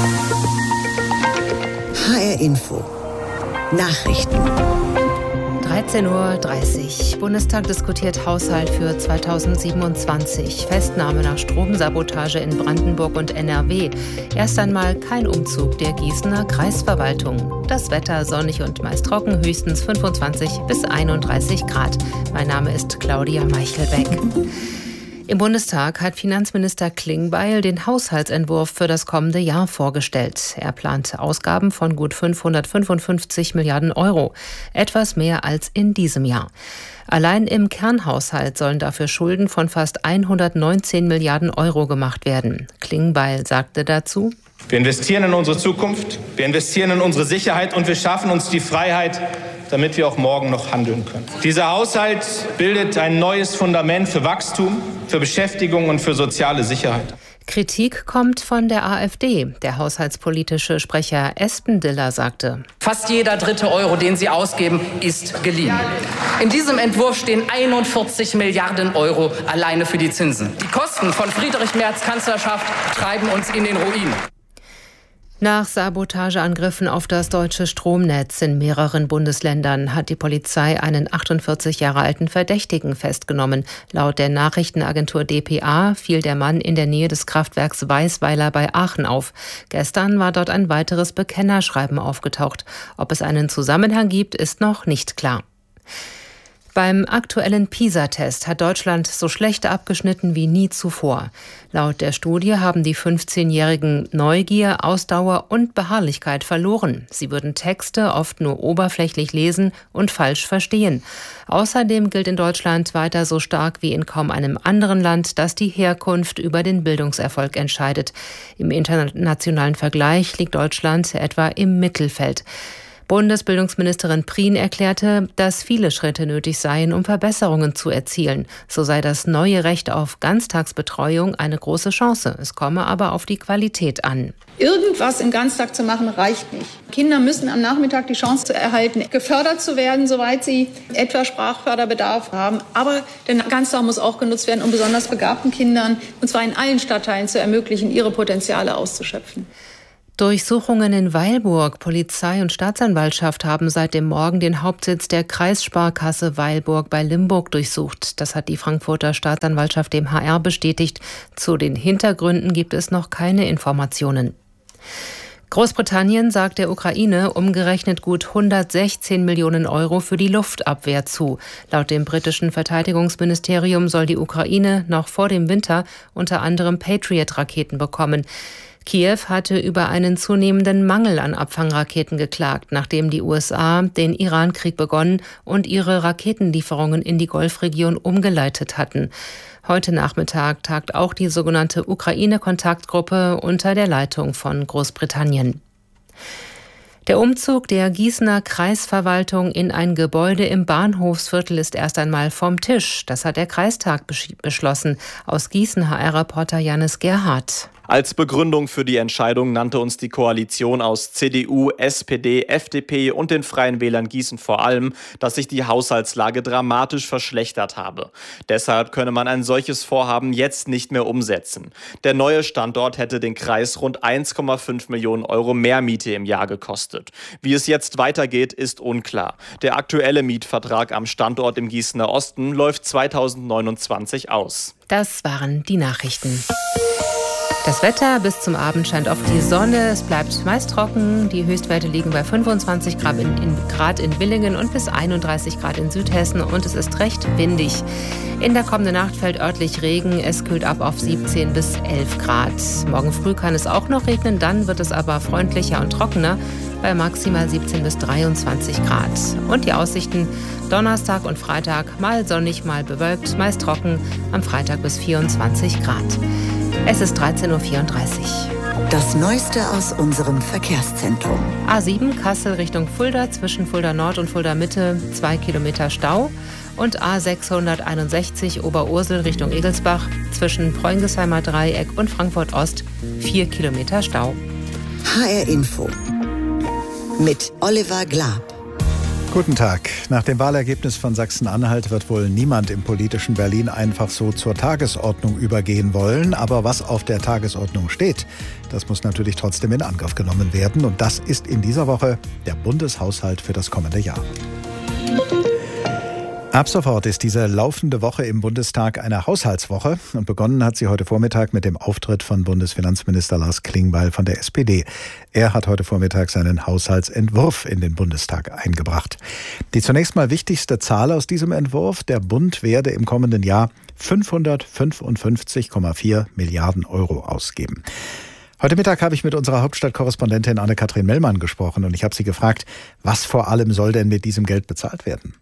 H R Info Nachrichten. dreizehn Uhr dreißig. Bundestag diskutiert Haushalt für zweitausendsiebenundzwanzig. Festnahme nach Stromsabotage in Brandenburg und N R W. Erst einmal kein Umzug der Gießener Kreisverwaltung. Das Wetter sonnig und meist trocken, höchstens fünfundzwanzig bis einunddreißig Grad. Mein Name ist Claudia Meichelbeck. Im Bundestag hat Finanzminister Klingbeil den Haushaltsentwurf für das kommende Jahr vorgestellt. Er plant Ausgaben von gut fünfhundertfünfundfünfzig Milliarden Euro, etwas mehr als in diesem Jahr. Allein im Kernhaushalt sollen dafür Schulden von fast hundertneunzehn Milliarden Euro gemacht werden. Klingbeil sagte dazu: Wir investieren in unsere Zukunft, wir investieren in unsere Sicherheit und wir schaffen uns die Freiheit, damit wir auch morgen noch handeln können. Dieser Haushalt bildet ein neues Fundament für Wachstum, für Beschäftigung und für soziale Sicherheit. Kritik kommt von der AfD. Der haushaltspolitische Sprecher Espendiller sagte: Fast jeder dritte Euro, den Sie ausgeben, ist geliehen. In diesem Entwurf stehen einundvierzig Milliarden Euro alleine für die Zinsen. Die Kosten von Friedrich Merz Kanzlerschaft treiben uns in den Ruin. Nach Sabotageangriffen auf das deutsche Stromnetz in mehreren Bundesländern hat die Polizei einen achtundvierzig Jahre alten Verdächtigen festgenommen. Laut der Nachrichtenagentur D P A fiel der Mann in der Nähe des Kraftwerks Weißweiler bei Aachen auf. Gestern war dort ein weiteres Bekennerschreiben aufgetaucht. Ob es einen Zusammenhang gibt, ist noch nicht klar. Beim aktuellen PISA-Test hat Deutschland so schlecht abgeschnitten wie nie zuvor. Laut der Studie haben die fünfzehnjährigen Neugier, Ausdauer und Beharrlichkeit verloren. Sie würden Texte oft nur oberflächlich lesen und falsch verstehen. Außerdem gilt in Deutschland weiter so stark wie in kaum einem anderen Land, dass die Herkunft über den Bildungserfolg entscheidet. Im internationalen Vergleich liegt Deutschland etwa im Mittelfeld. Bundesbildungsministerin Prien erklärte, dass viele Schritte nötig seien, um Verbesserungen zu erzielen. So sei das neue Recht auf Ganztagsbetreuung eine große Chance. Es komme aber auf die Qualität an. Irgendwas im Ganztag zu machen, reicht nicht. Kinder müssen am Nachmittag die Chance zu erhalten, gefördert zu werden, soweit sie etwa Sprachförderbedarf haben. Aber der Ganztag muss auch genutzt werden, um besonders begabten Kindern, und zwar in allen Stadtteilen, zu ermöglichen, ihre Potenziale auszuschöpfen. Durchsuchungen in Weilburg. Polizei und Staatsanwaltschaft haben seit dem Morgen den Hauptsitz der Kreissparkasse Weilburg bei Limburg durchsucht. Das hat die Frankfurter Staatsanwaltschaft dem H R bestätigt. Zu den Hintergründen gibt es noch keine Informationen. Großbritannien sagt der Ukraine umgerechnet gut hundertsechzehn Millionen Euro für die Luftabwehr zu. Laut dem britischen Verteidigungsministerium soll die Ukraine noch vor dem Winter unter anderem Patriot-Raketen bekommen. Kiew hatte über einen zunehmenden Mangel an Abfangraketen geklagt, nachdem die U S A den Iran-Krieg begonnen und ihre Raketenlieferungen in die Golfregion umgeleitet hatten. Heute Nachmittag tagt auch die sogenannte Ukraine-Kontaktgruppe unter der Leitung von Großbritannien. Der Umzug der Gießener Kreisverwaltung in ein Gebäude im Bahnhofsviertel ist erst einmal vom Tisch. Das hat der Kreistag beschlossen. Aus Gießen H R-Reporter Janis Gerhardt. Als Begründung für die Entscheidung nannte uns die Koalition aus C D U, S P D, F D P und den Freien Wählern Gießen vor allem, dass sich die Haushaltslage dramatisch verschlechtert habe. Deshalb könne man ein solches Vorhaben jetzt nicht mehr umsetzen. Der neue Standort hätte den Kreis rund eins Komma fünf Millionen Euro mehr Miete im Jahr gekostet. Wie es jetzt weitergeht, ist unklar. Der aktuelle Mietvertrag am Standort im Gießener Osten läuft zweitausendneunundzwanzig aus. Das waren die Nachrichten. Das Wetter: bis zum Abend scheint oft die Sonne. Es bleibt meist trocken. Die Höchstwerte liegen bei fünfundzwanzig Grad in, in, Grad in Villingen und bis einunddreißig Grad in Südhessen. Und es ist recht windig. In der kommenden Nacht fällt örtlich Regen. Es kühlt ab auf siebzehn bis elf Grad. Morgen früh kann es auch noch regnen. Dann wird es aber freundlicher und trockener bei maximal siebzehn bis dreiundzwanzig Grad. Und die Aussichten: Donnerstag und Freitag mal sonnig, mal bewölkt, meist trocken. Am Freitag bis vierundzwanzig Grad. Es ist dreizehn Uhr vierunddreißig. Das Neueste aus unserem Verkehrszentrum. A sieben Kassel Richtung Fulda, zwischen Fulda Nord und Fulda Mitte zwei Kilometer Stau. Und A sechshunderteinundsechzig Oberursel Richtung Egelsbach, zwischen Preungesheimer Dreieck und Frankfurt Ost vier Kilometer Stau. H R Info mit Oliver Glab. Guten Tag. Nach dem Wahlergebnis von Sachsen-Anhalt wird wohl niemand im politischen Berlin einfach so zur Tagesordnung übergehen wollen. Aber was auf der Tagesordnung steht, das muss natürlich trotzdem in Angriff genommen werden. Und das ist in dieser Woche der Bundeshaushalt für das kommende Jahr. Ab sofort ist diese laufende Woche im Bundestag eine Haushaltswoche und begonnen hat sie heute Vormittag mit dem Auftritt von Bundesfinanzminister Lars Klingbeil von der S P D. Er hat heute Vormittag seinen Haushaltsentwurf in den Bundestag eingebracht. Die zunächst mal wichtigste Zahl aus diesem Entwurf: Der Bund werde im kommenden Jahr fünfhundertfünfundfünfzig Komma vier Milliarden Euro ausgeben. Heute Mittag habe ich mit unserer Hauptstadtkorrespondentin Anne-Kathrin Mellmann gesprochen und ich habe sie gefragt, was vor allem soll denn mit diesem Geld bezahlt werden?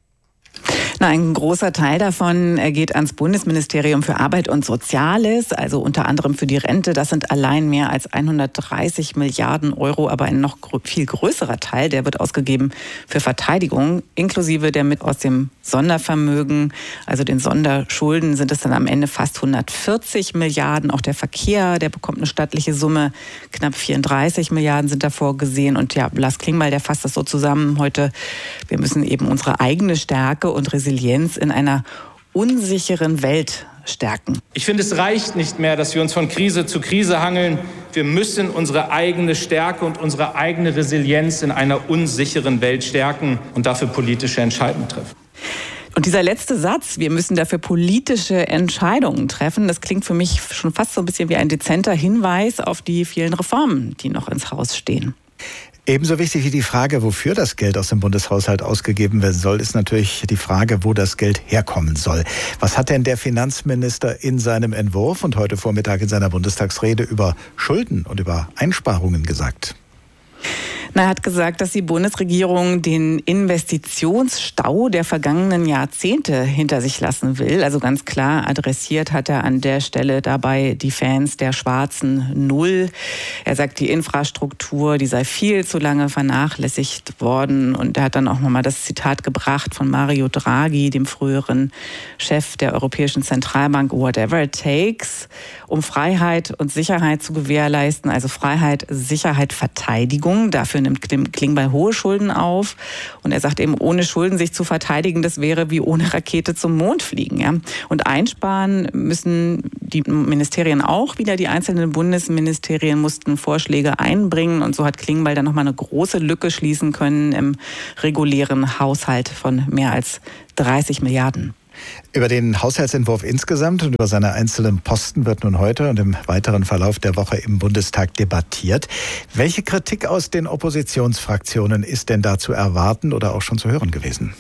Na, ein großer Teil davon geht ans Bundesministerium für Arbeit und Soziales, also unter anderem für die Rente. Das sind allein mehr als hundertdreißig Milliarden Euro, aber ein noch viel größerer Teil, der wird ausgegeben für Verteidigung, inklusive der mit aus dem Sondervermögen, also den Sonderschulden, sind es dann am Ende fast hundertvierzig Milliarden. Auch der Verkehr, der bekommt eine stattliche Summe, knapp vierunddreißig Milliarden sind davor gesehen. Und ja, Lars Klingbeil, der fasst das so zusammen heute: Wir müssen eben unsere eigene Stärke und Resilienz in einer unsicheren Welt stärken. Ich finde, es reicht nicht mehr, dass wir uns von Krise zu Krise hangeln. Wir müssen unsere eigene Stärke und unsere eigene Resilienz in einer unsicheren Welt stärken und dafür politische Entscheidungen treffen. Und dieser letzte Satz, wir müssen dafür politische Entscheidungen treffen, das klingt für mich schon fast so ein bisschen wie ein dezenter Hinweis auf die vielen Reformen, die noch ins Haus stehen. Ebenso wichtig wie die Frage, wofür das Geld aus dem Bundeshaushalt ausgegeben werden soll, ist natürlich die Frage, wo das Geld herkommen soll. Was hat denn der Finanzminister in seinem Entwurf und heute Vormittag in seiner Bundestagsrede über Schulden und über Einsparungen gesagt? Na, er hat gesagt, dass die Bundesregierung den Investitionsstau der vergangenen Jahrzehnte hinter sich lassen will. Also ganz klar adressiert hat er an der Stelle dabei die Fans der schwarzen Null. Er sagt, die Infrastruktur, die sei viel zu lange vernachlässigt worden. Und er hat dann auch nochmal das Zitat gebracht von Mario Draghi, dem früheren Chef der Europäischen Zentralbank: Whatever it takes, um Freiheit und Sicherheit zu gewährleisten. Also Freiheit, Sicherheit, Verteidigung. Dafür nimmt Klingbeil hohe Schulden auf. Und er sagt eben, ohne Schulden sich zu verteidigen, das wäre wie ohne Rakete zum Mond fliegen. Ja? Und einsparen müssen die Ministerien auch wieder. Die einzelnen Bundesministerien mussten Vorschläge einbringen. Und so hat Klingbeil dann nochmal eine große Lücke schließen können im regulären Haushalt von mehr als dreißig Milliarden. Über den Haushaltsentwurf insgesamt und über seine einzelnen Posten wird nun heute und im weiteren Verlauf der Woche im Bundestag debattiert. Welche Kritik aus den Oppositionsfraktionen ist denn da zu erwarten oder auch schon zu hören gewesen?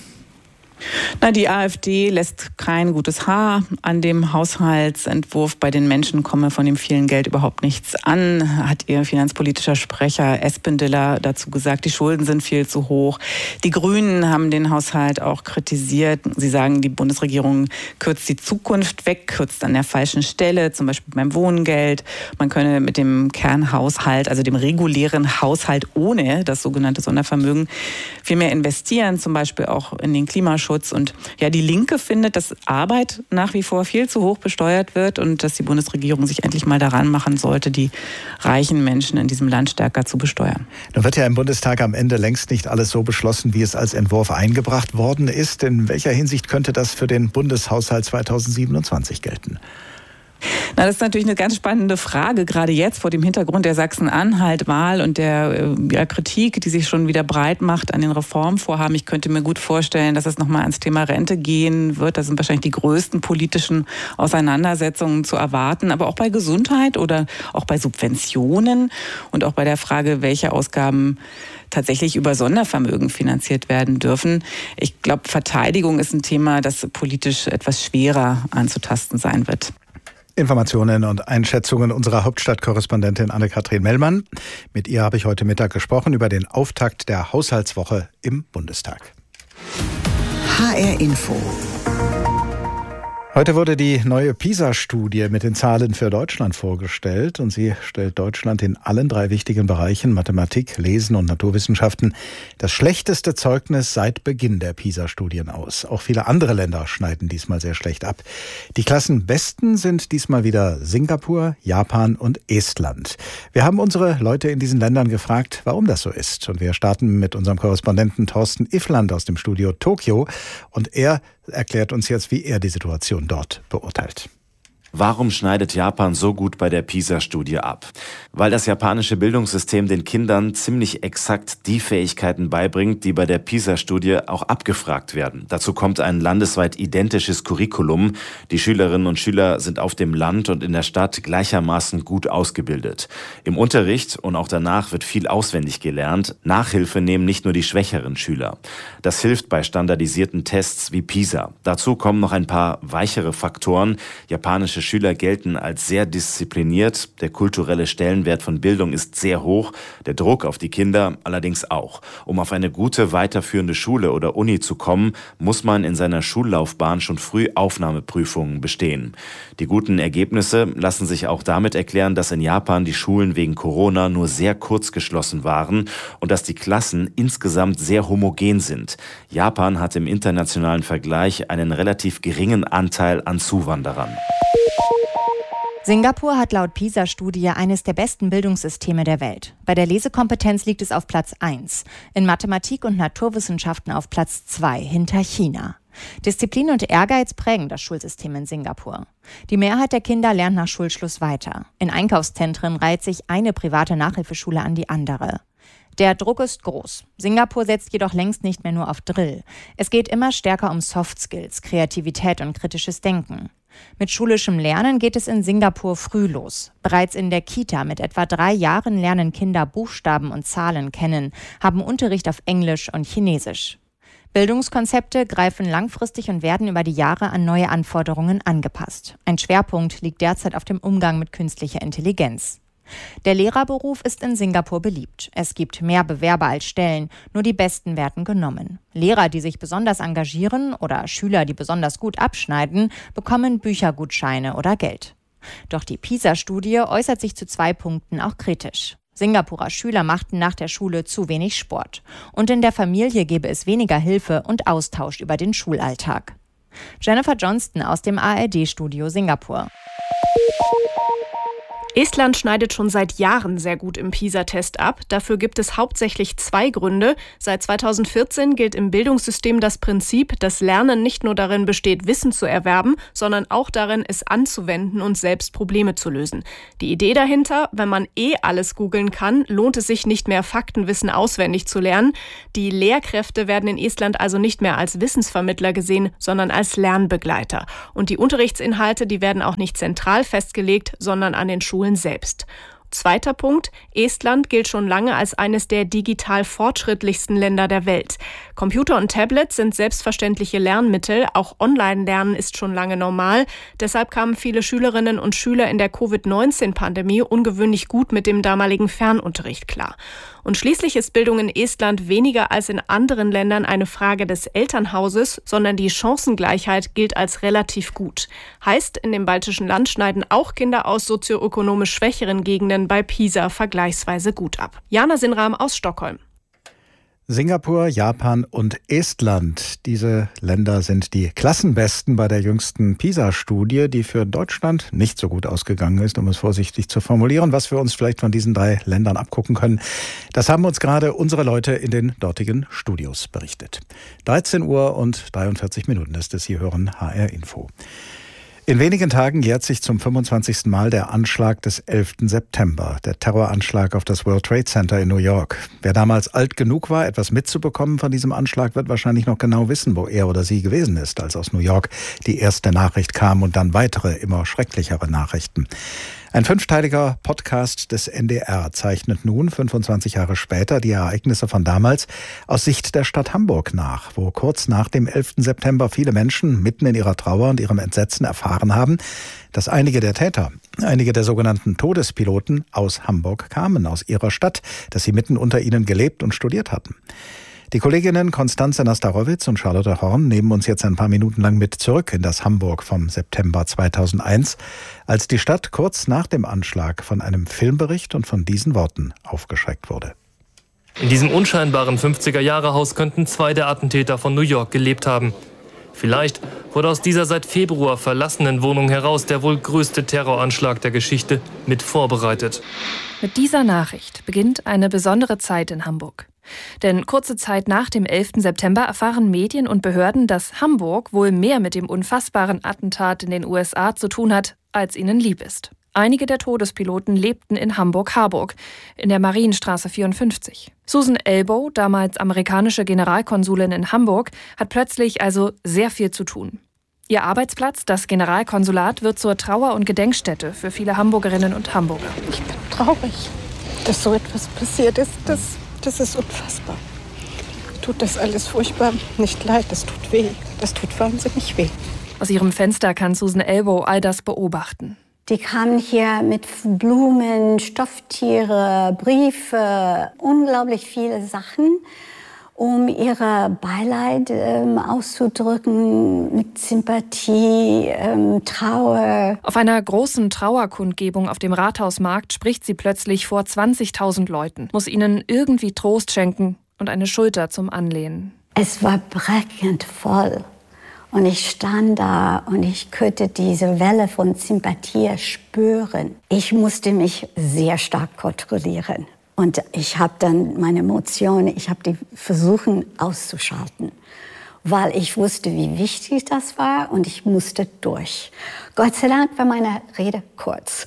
Na, die AfD lässt kein gutes Haar an dem Haushaltsentwurf. Bei den Menschen komme von dem vielen Geld überhaupt nichts an, hat ihr finanzpolitischer Sprecher Espendiller dazu gesagt. Die Schulden sind viel zu hoch. Die Grünen haben den Haushalt auch kritisiert. Sie sagen, die Bundesregierung kürzt die Zukunft weg, kürzt an der falschen Stelle, zum Beispiel beim Wohngeld. Man könne mit dem Kernhaushalt, also dem regulären Haushalt ohne das sogenannte Sondervermögen, viel mehr investieren, zum Beispiel auch in den Klimaschutz. Und ja, die Linke findet, dass Arbeit nach wie vor viel zu hoch besteuert wird und dass die Bundesregierung sich endlich mal daran machen sollte, die reichen Menschen in diesem Land stärker zu besteuern. Nun wird ja im Bundestag am Ende längst nicht alles so beschlossen, wie es als Entwurf eingebracht worden ist. In welcher Hinsicht könnte das für den Bundeshaushalt zweitausendsiebenundzwanzig gelten? Na, das ist natürlich eine ganz spannende Frage, gerade jetzt vor dem Hintergrund der Sachsen-Anhalt-Wahl und der ja, Kritik, die sich schon wieder breit macht an den Reformvorhaben. Ich könnte mir gut vorstellen, dass es nochmal ans Thema Rente gehen wird. Da sind wahrscheinlich die größten politischen Auseinandersetzungen zu erwarten, aber auch bei Gesundheit oder auch bei Subventionen und auch bei der Frage, welche Ausgaben tatsächlich über Sondervermögen finanziert werden dürfen. Ich glaube, Verteidigung ist ein Thema, das politisch etwas schwerer anzutasten sein wird. Informationen und Einschätzungen unserer Hauptstadtkorrespondentin Anne-Kathrin Mellmann. Mit ihr habe ich heute Mittag gesprochen über den Auftakt der Haushaltswoche im Bundestag. H R Info. Heute wurde die neue PISA-Studie mit den Zahlen für Deutschland vorgestellt und sie stellt Deutschland in allen drei wichtigen Bereichen Mathematik, Lesen und Naturwissenschaften das schlechteste Zeugnis seit Beginn der PISA-Studien aus. Auch viele andere Länder schneiden diesmal sehr schlecht ab. Die Klassenbesten sind diesmal wieder Singapur, Japan und Estland. Wir haben unsere Leute in diesen Ländern gefragt, warum das so ist. Und wir starten mit unserem Korrespondenten Thorsten Iffland aus dem Studio Tokio und er erklärt uns jetzt, wie er die Situation dort beurteilt. Warum schneidet Japan so gut bei der PISA-Studie ab? Weil das japanische Bildungssystem den Kindern ziemlich exakt die Fähigkeiten beibringt, die bei der PISA-Studie auch abgefragt werden. Dazu kommt ein landesweit identisches Curriculum. Die Schülerinnen und Schüler sind auf dem Land und in der Stadt gleichermaßen gut ausgebildet. Im Unterricht und auch danach wird viel auswendig gelernt. Nachhilfe nehmen nicht nur die schwächeren Schüler. Das hilft bei standardisierten Tests wie PISA. Dazu kommen noch ein paar weichere Faktoren. Japanische Schüler gelten als sehr diszipliniert. Der kulturelle Stellenwert von Bildung ist sehr hoch. Der Druck auf die Kinder allerdings auch. Um auf eine gute weiterführende Schule oder Uni zu kommen, muss man in seiner Schullaufbahn schon früh Aufnahmeprüfungen bestehen. Die guten Ergebnisse lassen sich auch damit erklären, dass in Japan die Schulen wegen Corona nur sehr kurz geschlossen waren und dass die Klassen insgesamt sehr homogen sind. Japan hat im internationalen Vergleich einen relativ geringen Anteil an Zuwanderern. Singapur hat laut PISA-Studie eines der besten Bildungssysteme der Welt. Bei der Lesekompetenz liegt es auf Platz eins, in Mathematik und Naturwissenschaften auf Platz zwei, hinter China. Disziplin und Ehrgeiz prägen das Schulsystem in Singapur. Die Mehrheit der Kinder lernt nach Schulschluss weiter. In Einkaufszentren reiht sich eine private Nachhilfeschule an die andere. Der Druck ist groß. Singapur setzt jedoch längst nicht mehr nur auf Drill. Es geht immer stärker um Soft Skills, Kreativität und kritisches Denken. Mit schulischem Lernen geht es in Singapur früh los. Bereits in der Kita mit etwa drei Jahren lernen Kinder Buchstaben und Zahlen kennen, haben Unterricht auf Englisch und Chinesisch. Bildungskonzepte greifen langfristig und werden über die Jahre an neue Anforderungen angepasst. Ein Schwerpunkt liegt derzeit auf dem Umgang mit künstlicher Intelligenz. Der Lehrerberuf ist in Singapur beliebt. Es gibt mehr Bewerber als Stellen, nur die Besten werden genommen. Lehrer, die sich besonders engagieren oder Schüler, die besonders gut abschneiden, bekommen Büchergutscheine oder Geld. Doch die PISA-Studie äußert sich zu zwei Punkten auch kritisch. Singapurer Schüler machten nach der Schule zu wenig Sport. Und in der Familie gebe es weniger Hilfe und Austausch über den Schulalltag. Jennifer Johnston aus dem A R D-Studio Singapur. Estland schneidet schon seit Jahren sehr gut im PISA-Test ab. Dafür gibt es hauptsächlich zwei Gründe. Seit zweitausendvierzehn gilt im Bildungssystem das Prinzip, dass Lernen nicht nur darin besteht, Wissen zu erwerben, sondern auch darin, es anzuwenden und selbst Probleme zu lösen. Die Idee dahinter, wenn man eh alles googeln kann, lohnt es sich nicht mehr, Faktenwissen auswendig zu lernen. Die Lehrkräfte werden in Estland also nicht mehr als Wissensvermittler gesehen, sondern als Lernbegleiter. Und die Unterrichtsinhalte, die werden auch nicht zentral festgelegt, sondern an den Schulen selbst. Zweiter Punkt. Estland gilt schon lange als eines der digital fortschrittlichsten Länder der Welt. Computer und Tablets sind selbstverständliche Lernmittel. Auch Online-Lernen ist schon lange normal. Deshalb kamen viele Schülerinnen und Schüler in der Covid neunzehn Pandemie ungewöhnlich gut mit dem damaligen Fernunterricht klar. Und schließlich ist Bildung in Estland weniger als in anderen Ländern eine Frage des Elternhauses, sondern die Chancengleichheit gilt als relativ gut. Heißt, in dem baltischen Land schneiden auch Kinder aus sozioökonomisch schwächeren Gegenden bei PISA vergleichsweise gut ab. Jana Sinram aus Stockholm. Singapur, Japan und Estland. Diese Länder sind die Klassenbesten bei der jüngsten PISA-Studie, die für Deutschland nicht so gut ausgegangen ist, um es vorsichtig zu formulieren. Was wir uns vielleicht von diesen drei Ländern abgucken können, das haben uns gerade unsere Leute in den dortigen Studios berichtet. dreizehn Uhr und dreiundvierzig Minuten ist es. Sie hören H R Info. In wenigen Tagen jährt sich zum fünfundzwanzigsten Mal der Anschlag des elften September, der Terroranschlag auf das World Trade Center in New York. Wer damals alt genug war, etwas mitzubekommen von diesem Anschlag, wird wahrscheinlich noch genau wissen, wo er oder sie gewesen ist, als aus New York die erste Nachricht kam und dann weitere, immer schrecklichere Nachrichten. Ein fünfteiliger Podcast des N D R zeichnet nun, fünfundzwanzig Jahre später, die Ereignisse von damals aus Sicht der Stadt Hamburg nach, wo kurz nach dem elften September viele Menschen mitten in ihrer Trauer und ihrem Entsetzen erfahren haben, dass einige der Täter, einige der sogenannten Todespiloten aus Hamburg kamen, aus ihrer Stadt, dass sie mitten unter ihnen gelebt und studiert hatten. Die Kolleginnen Konstanze Nastarowitz und Charlotte Horn nehmen uns jetzt ein paar Minuten lang mit zurück in das Hamburg vom September zweitausendeins, als die Stadt kurz nach dem Anschlag von einem Filmbericht und von diesen Worten aufgeschreckt wurde. In diesem unscheinbaren fünfziger-Jahre-Haus könnten zwei der Attentäter von New York gelebt haben. Vielleicht wurde aus dieser seit Februar verlassenen Wohnung heraus der wohl größte Terroranschlag der Geschichte mit vorbereitet. Mit dieser Nachricht beginnt eine besondere Zeit in Hamburg. Denn kurze Zeit nach dem elften September erfahren Medien und Behörden, dass Hamburg wohl mehr mit dem unfassbaren Attentat in den U S A zu tun hat als ihnen lieb ist. Einige der Todespiloten lebten in Hamburg-Harburg, in der Marienstraße vierundfünfzig. Susan Elbow, damals amerikanische Generalkonsulin in Hamburg, hat plötzlich also sehr viel zu tun. Ihr Arbeitsplatz, das Generalkonsulat, wird zur Trauer- und Gedenkstätte für viele Hamburgerinnen und Hamburger. Ich bin traurig, dass so etwas passiert ist. Das, das ist unfassbar. Tut das alles furchtbar nicht leid, das tut weh. Das tut wahnsinnig weh. Aus ihrem Fenster kann Susan Elbow all das beobachten. Die kamen hier mit Blumen, Stofftiere, Briefe, unglaublich viele Sachen, um ihre Beileid ähm, auszudrücken, mit Sympathie, ähm, Trauer. Auf einer großen Trauerkundgebung auf dem Rathausmarkt spricht sie plötzlich vor zwanzigtausend Leuten, muss ihnen irgendwie Trost schenken und eine Schulter zum Anlehnen. Es war brechend voll. Und ich stand da und ich konnte diese Welle von Sympathie spüren. Ich musste mich sehr stark kontrollieren. Und ich habe dann meine Emotionen, ich habe die versucht auszuschalten. Weil ich wusste, wie wichtig das war und ich musste durch. Gott sei Dank war meine Rede kurz.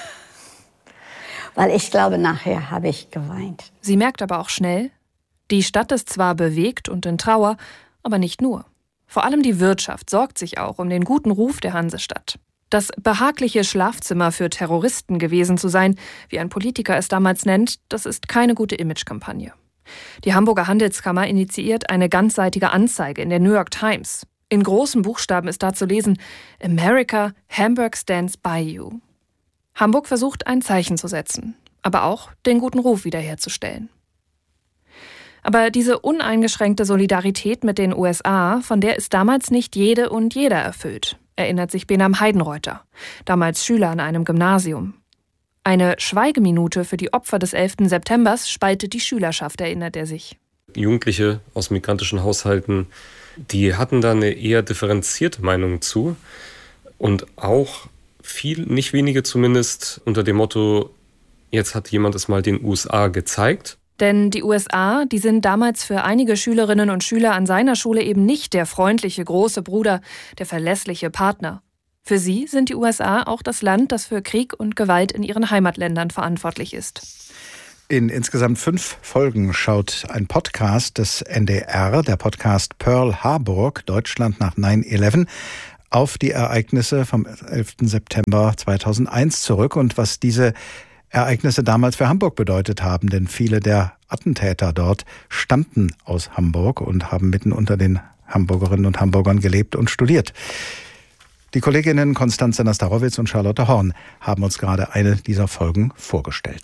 Weil ich glaube, nachher habe ich geweint. Sie merkt aber auch schnell, die Stadt ist zwar bewegt und in Trauer, aber nicht nur. Vor allem die Wirtschaft sorgt sich auch um den guten Ruf der Hansestadt. Das behagliche Schlafzimmer für Terroristen gewesen zu sein, wie ein Politiker es damals nennt, das ist keine gute Imagekampagne. Die Hamburger Handelskammer initiiert eine ganzseitige Anzeige in der New York Times. In großen Buchstaben ist da zu lesen: America, Hamburg stands by you. Hamburg versucht, ein Zeichen zu setzen, aber auch den guten Ruf wiederherzustellen. Aber diese uneingeschränkte Solidarität mit den U S A, von der ist damals nicht jede und jeder erfüllt, erinnert sich Benam Heidenreuther, damals Schüler an einem Gymnasium. Eine Schweigeminute für die Opfer des elften Septembers spaltet die Schülerschaft, erinnert er sich. Jugendliche aus migrantischen Haushalten, die hatten da eine eher differenzierte Meinung zu und auch viel, nicht wenige zumindest, unter dem Motto, jetzt hat jemand es mal den U S A gezeigt. Denn die U S A, die sind damals für einige Schülerinnen und Schüler an seiner Schule eben nicht der freundliche große Bruder, der verlässliche Partner. Für sie sind die U S A auch das Land, das für Krieg und Gewalt in ihren Heimatländern verantwortlich ist. In insgesamt fünf Folgen schaut ein Podcast des N D R, der Podcast Pearl Harbor, Deutschland nach neun elf, auf die Ereignisse vom elften September zweitausendeins zurück und was diese Ereignisse damals für Hamburg bedeutet haben, denn viele der Attentäter dort stammten aus Hamburg und haben mitten unter den Hamburgerinnen und Hamburgern gelebt und studiert. Die Kolleginnen Konstanze Nastarowitz und Charlotte Horn haben uns gerade eine dieser Folgen vorgestellt.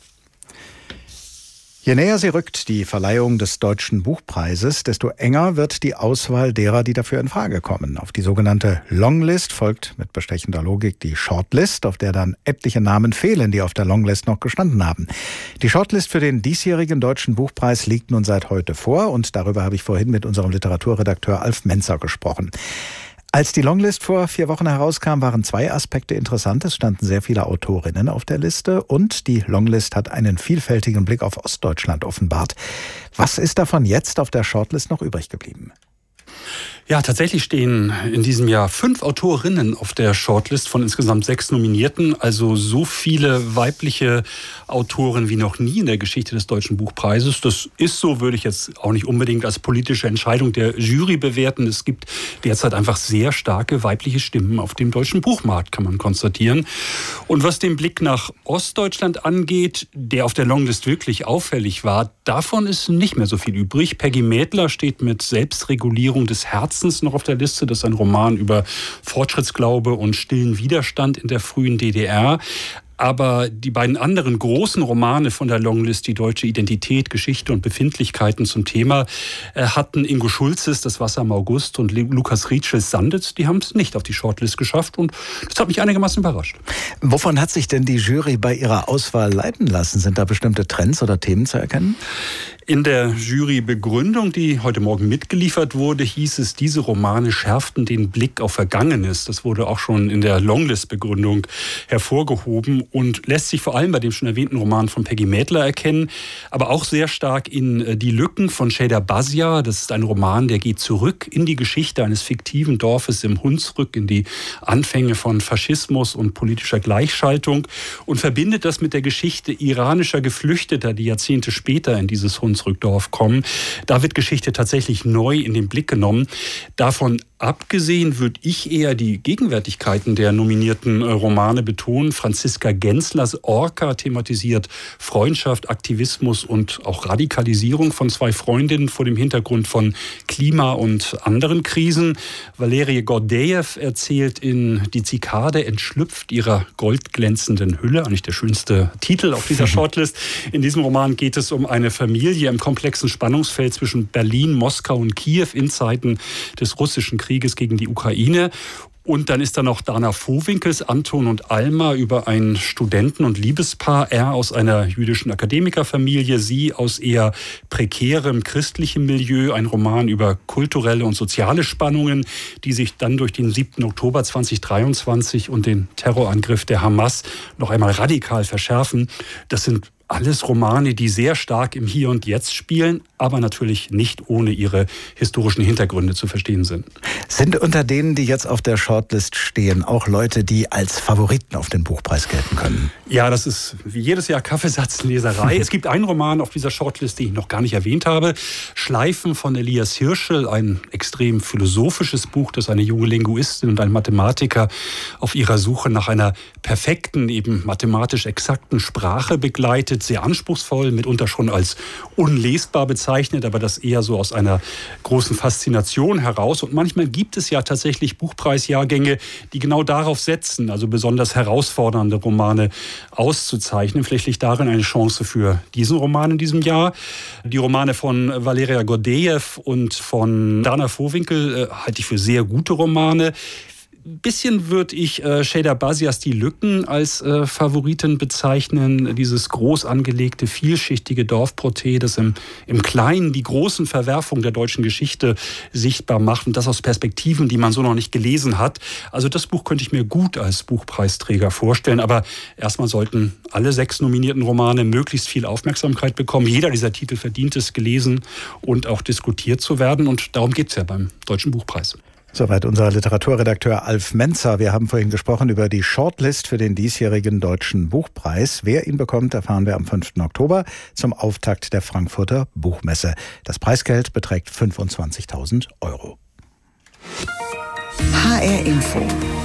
Je näher sie rückt, die Verleihung des Deutschen Buchpreises, desto enger wird die Auswahl derer, die dafür in Frage kommen. Auf die sogenannte Longlist folgt mit bestechender Logik die Shortlist, auf der dann etliche Namen fehlen, die auf der Longlist noch gestanden haben. Die Shortlist für den diesjährigen Deutschen Buchpreis liegt nun seit heute vor und darüber habe ich vorhin mit unserem Literaturredakteur Alf Menzer gesprochen. Als die Longlist vor vier Wochen herauskam, waren zwei Aspekte interessant. Es standen sehr viele Autorinnen auf der Liste und die Longlist hat einen vielfältigen Blick auf Ostdeutschland offenbart. Was ist davon jetzt auf der Shortlist noch übrig geblieben? Ja, tatsächlich stehen in diesem Jahr fünf Autorinnen auf der Shortlist von insgesamt sechs Nominierten. Also so viele weibliche Autoren wie noch nie in der Geschichte des Deutschen Buchpreises. Das ist so, würde ich jetzt auch nicht unbedingt als politische Entscheidung der Jury bewerten. Es gibt derzeit einfach sehr starke weibliche Stimmen auf dem deutschen Buchmarkt, kann man konstatieren. Und was den Blick nach Ostdeutschland angeht, der auf der Longlist wirklich auffällig war, davon ist nicht mehr so viel übrig. Peggy Mädler steht mit Selbstregulierung des Herzens noch auf der Liste. Das ist ein Roman über Fortschrittsglaube und stillen Widerstand in der frühen D D R. Aber die beiden anderen großen Romane von der Longlist, die deutsche Identität, Geschichte und Befindlichkeiten zum Thema, hatten Ingo Schulzes Das Wasser im August und Lukas Rietschels Sanditz, die haben es nicht auf die Shortlist geschafft und das hat mich einigermaßen überrascht. Wovon hat sich denn die Jury bei ihrer Auswahl leiten lassen? Sind da bestimmte Trends oder Themen zu erkennen? In der Jurybegründung, die heute Morgen mitgeliefert wurde, hieß es, diese Romane schärften den Blick auf Vergangenes. Das wurde auch schon in der Longlist-Begründung hervorgehoben und lässt sich vor allem bei dem schon erwähnten Roman von Peggy Mädler erkennen, aber auch sehr stark in Die Lücken von Sheyda Bazia. Das ist ein Roman, der geht zurück in die Geschichte eines fiktiven Dorfes im Hunsrück, in die Anfänge von Faschismus und politischer Gleichschaltung und verbindet das mit der Geschichte iranischer Geflüchteter, die Jahrzehnte später in dieses Hunsrück Hunsrückdorf kommen. Da wird Geschichte tatsächlich neu in den Blick genommen. Davon abgesehen würde ich eher die Gegenwärtigkeiten der nominierten Romane betonen. Franziska Genslers Orca thematisiert Freundschaft, Aktivismus und auch Radikalisierung von zwei Freundinnen vor dem Hintergrund von Klima- und anderen Krisen. Valerie Gordejew erzählt in Die Zikade entschlüpft ihrer goldglänzenden Hülle, eigentlich der schönste Titel auf dieser Shortlist. In diesem Roman geht es um eine Familie im komplexen Spannungsfeld zwischen Berlin, Moskau und Kiew in Zeiten des russischen Krieges gegen die Ukraine. Und dann ist da noch Dana Vohwinkels Anton und Alma über ein Studenten- und Liebespaar. Er aus einer jüdischen Akademikerfamilie, sie aus eher prekärem christlichem Milieu. Ein Roman über kulturelle und soziale Spannungen, die sich dann durch den siebten Oktober zweitausenddreiundzwanzig und den Terrorangriff der Hamas noch einmal radikal verschärfen. Das sind alles Romane, die sehr stark im Hier und Jetzt spielen, aber natürlich nicht ohne ihre historischen Hintergründe zu verstehen sind. Sind unter denen, die jetzt auf der Shortlist stehen, auch Leute, die als Favoriten auf den Buchpreis gelten können? Ja, das ist wie jedes Jahr Kaffeesatzleserei. Es gibt einen Roman auf dieser Shortlist, den ich noch gar nicht erwähnt habe. Schleifen von Elias Hirschel, ein extrem philosophisches Buch, das eine junge Linguistin und ein Mathematiker auf ihrer Suche nach einer perfekten, eben mathematisch exakten Sprache begleitet. Sehr anspruchsvoll, mitunter schon als unlesbar bezeichnet, aber das eher so aus einer großen Faszination heraus. Und manchmal gibt es ja tatsächlich Buchpreisjahrgänge, die genau darauf setzen, also besonders herausfordernde Romane auszuzeichnen. Vielleicht liegt darin eine Chance für diesen Roman in diesem Jahr. Die Romane von Valeria Gordejew und von Dana Vohwinkel äh, halte ich für sehr gute Romane. Ein bisschen würde ich äh, Sheyda Bazias Die Lücken als äh, Favoriten bezeichnen. Dieses groß angelegte, vielschichtige Dorfporträt, das im, im Kleinen die großen Verwerfungen der deutschen Geschichte sichtbar macht und das aus Perspektiven, die man so noch nicht gelesen hat. Also das Buch könnte ich mir gut als Buchpreisträger vorstellen. Aber erstmal sollten alle sechs nominierten Romane möglichst viel Aufmerksamkeit bekommen. Jeder dieser Titel verdient es, gelesen und auch diskutiert zu werden. Und darum geht es ja beim Deutschen Buchpreis. Soweit unser Literaturredakteur Alf Menzer. Wir haben vorhin gesprochen über die Shortlist für den diesjährigen Deutschen Buchpreis. Wer ihn bekommt, erfahren wir am fünften Oktober zum Auftakt der Frankfurter Buchmesse. Das Preisgeld beträgt fünfundzwanzigtausend Euro. H R Info.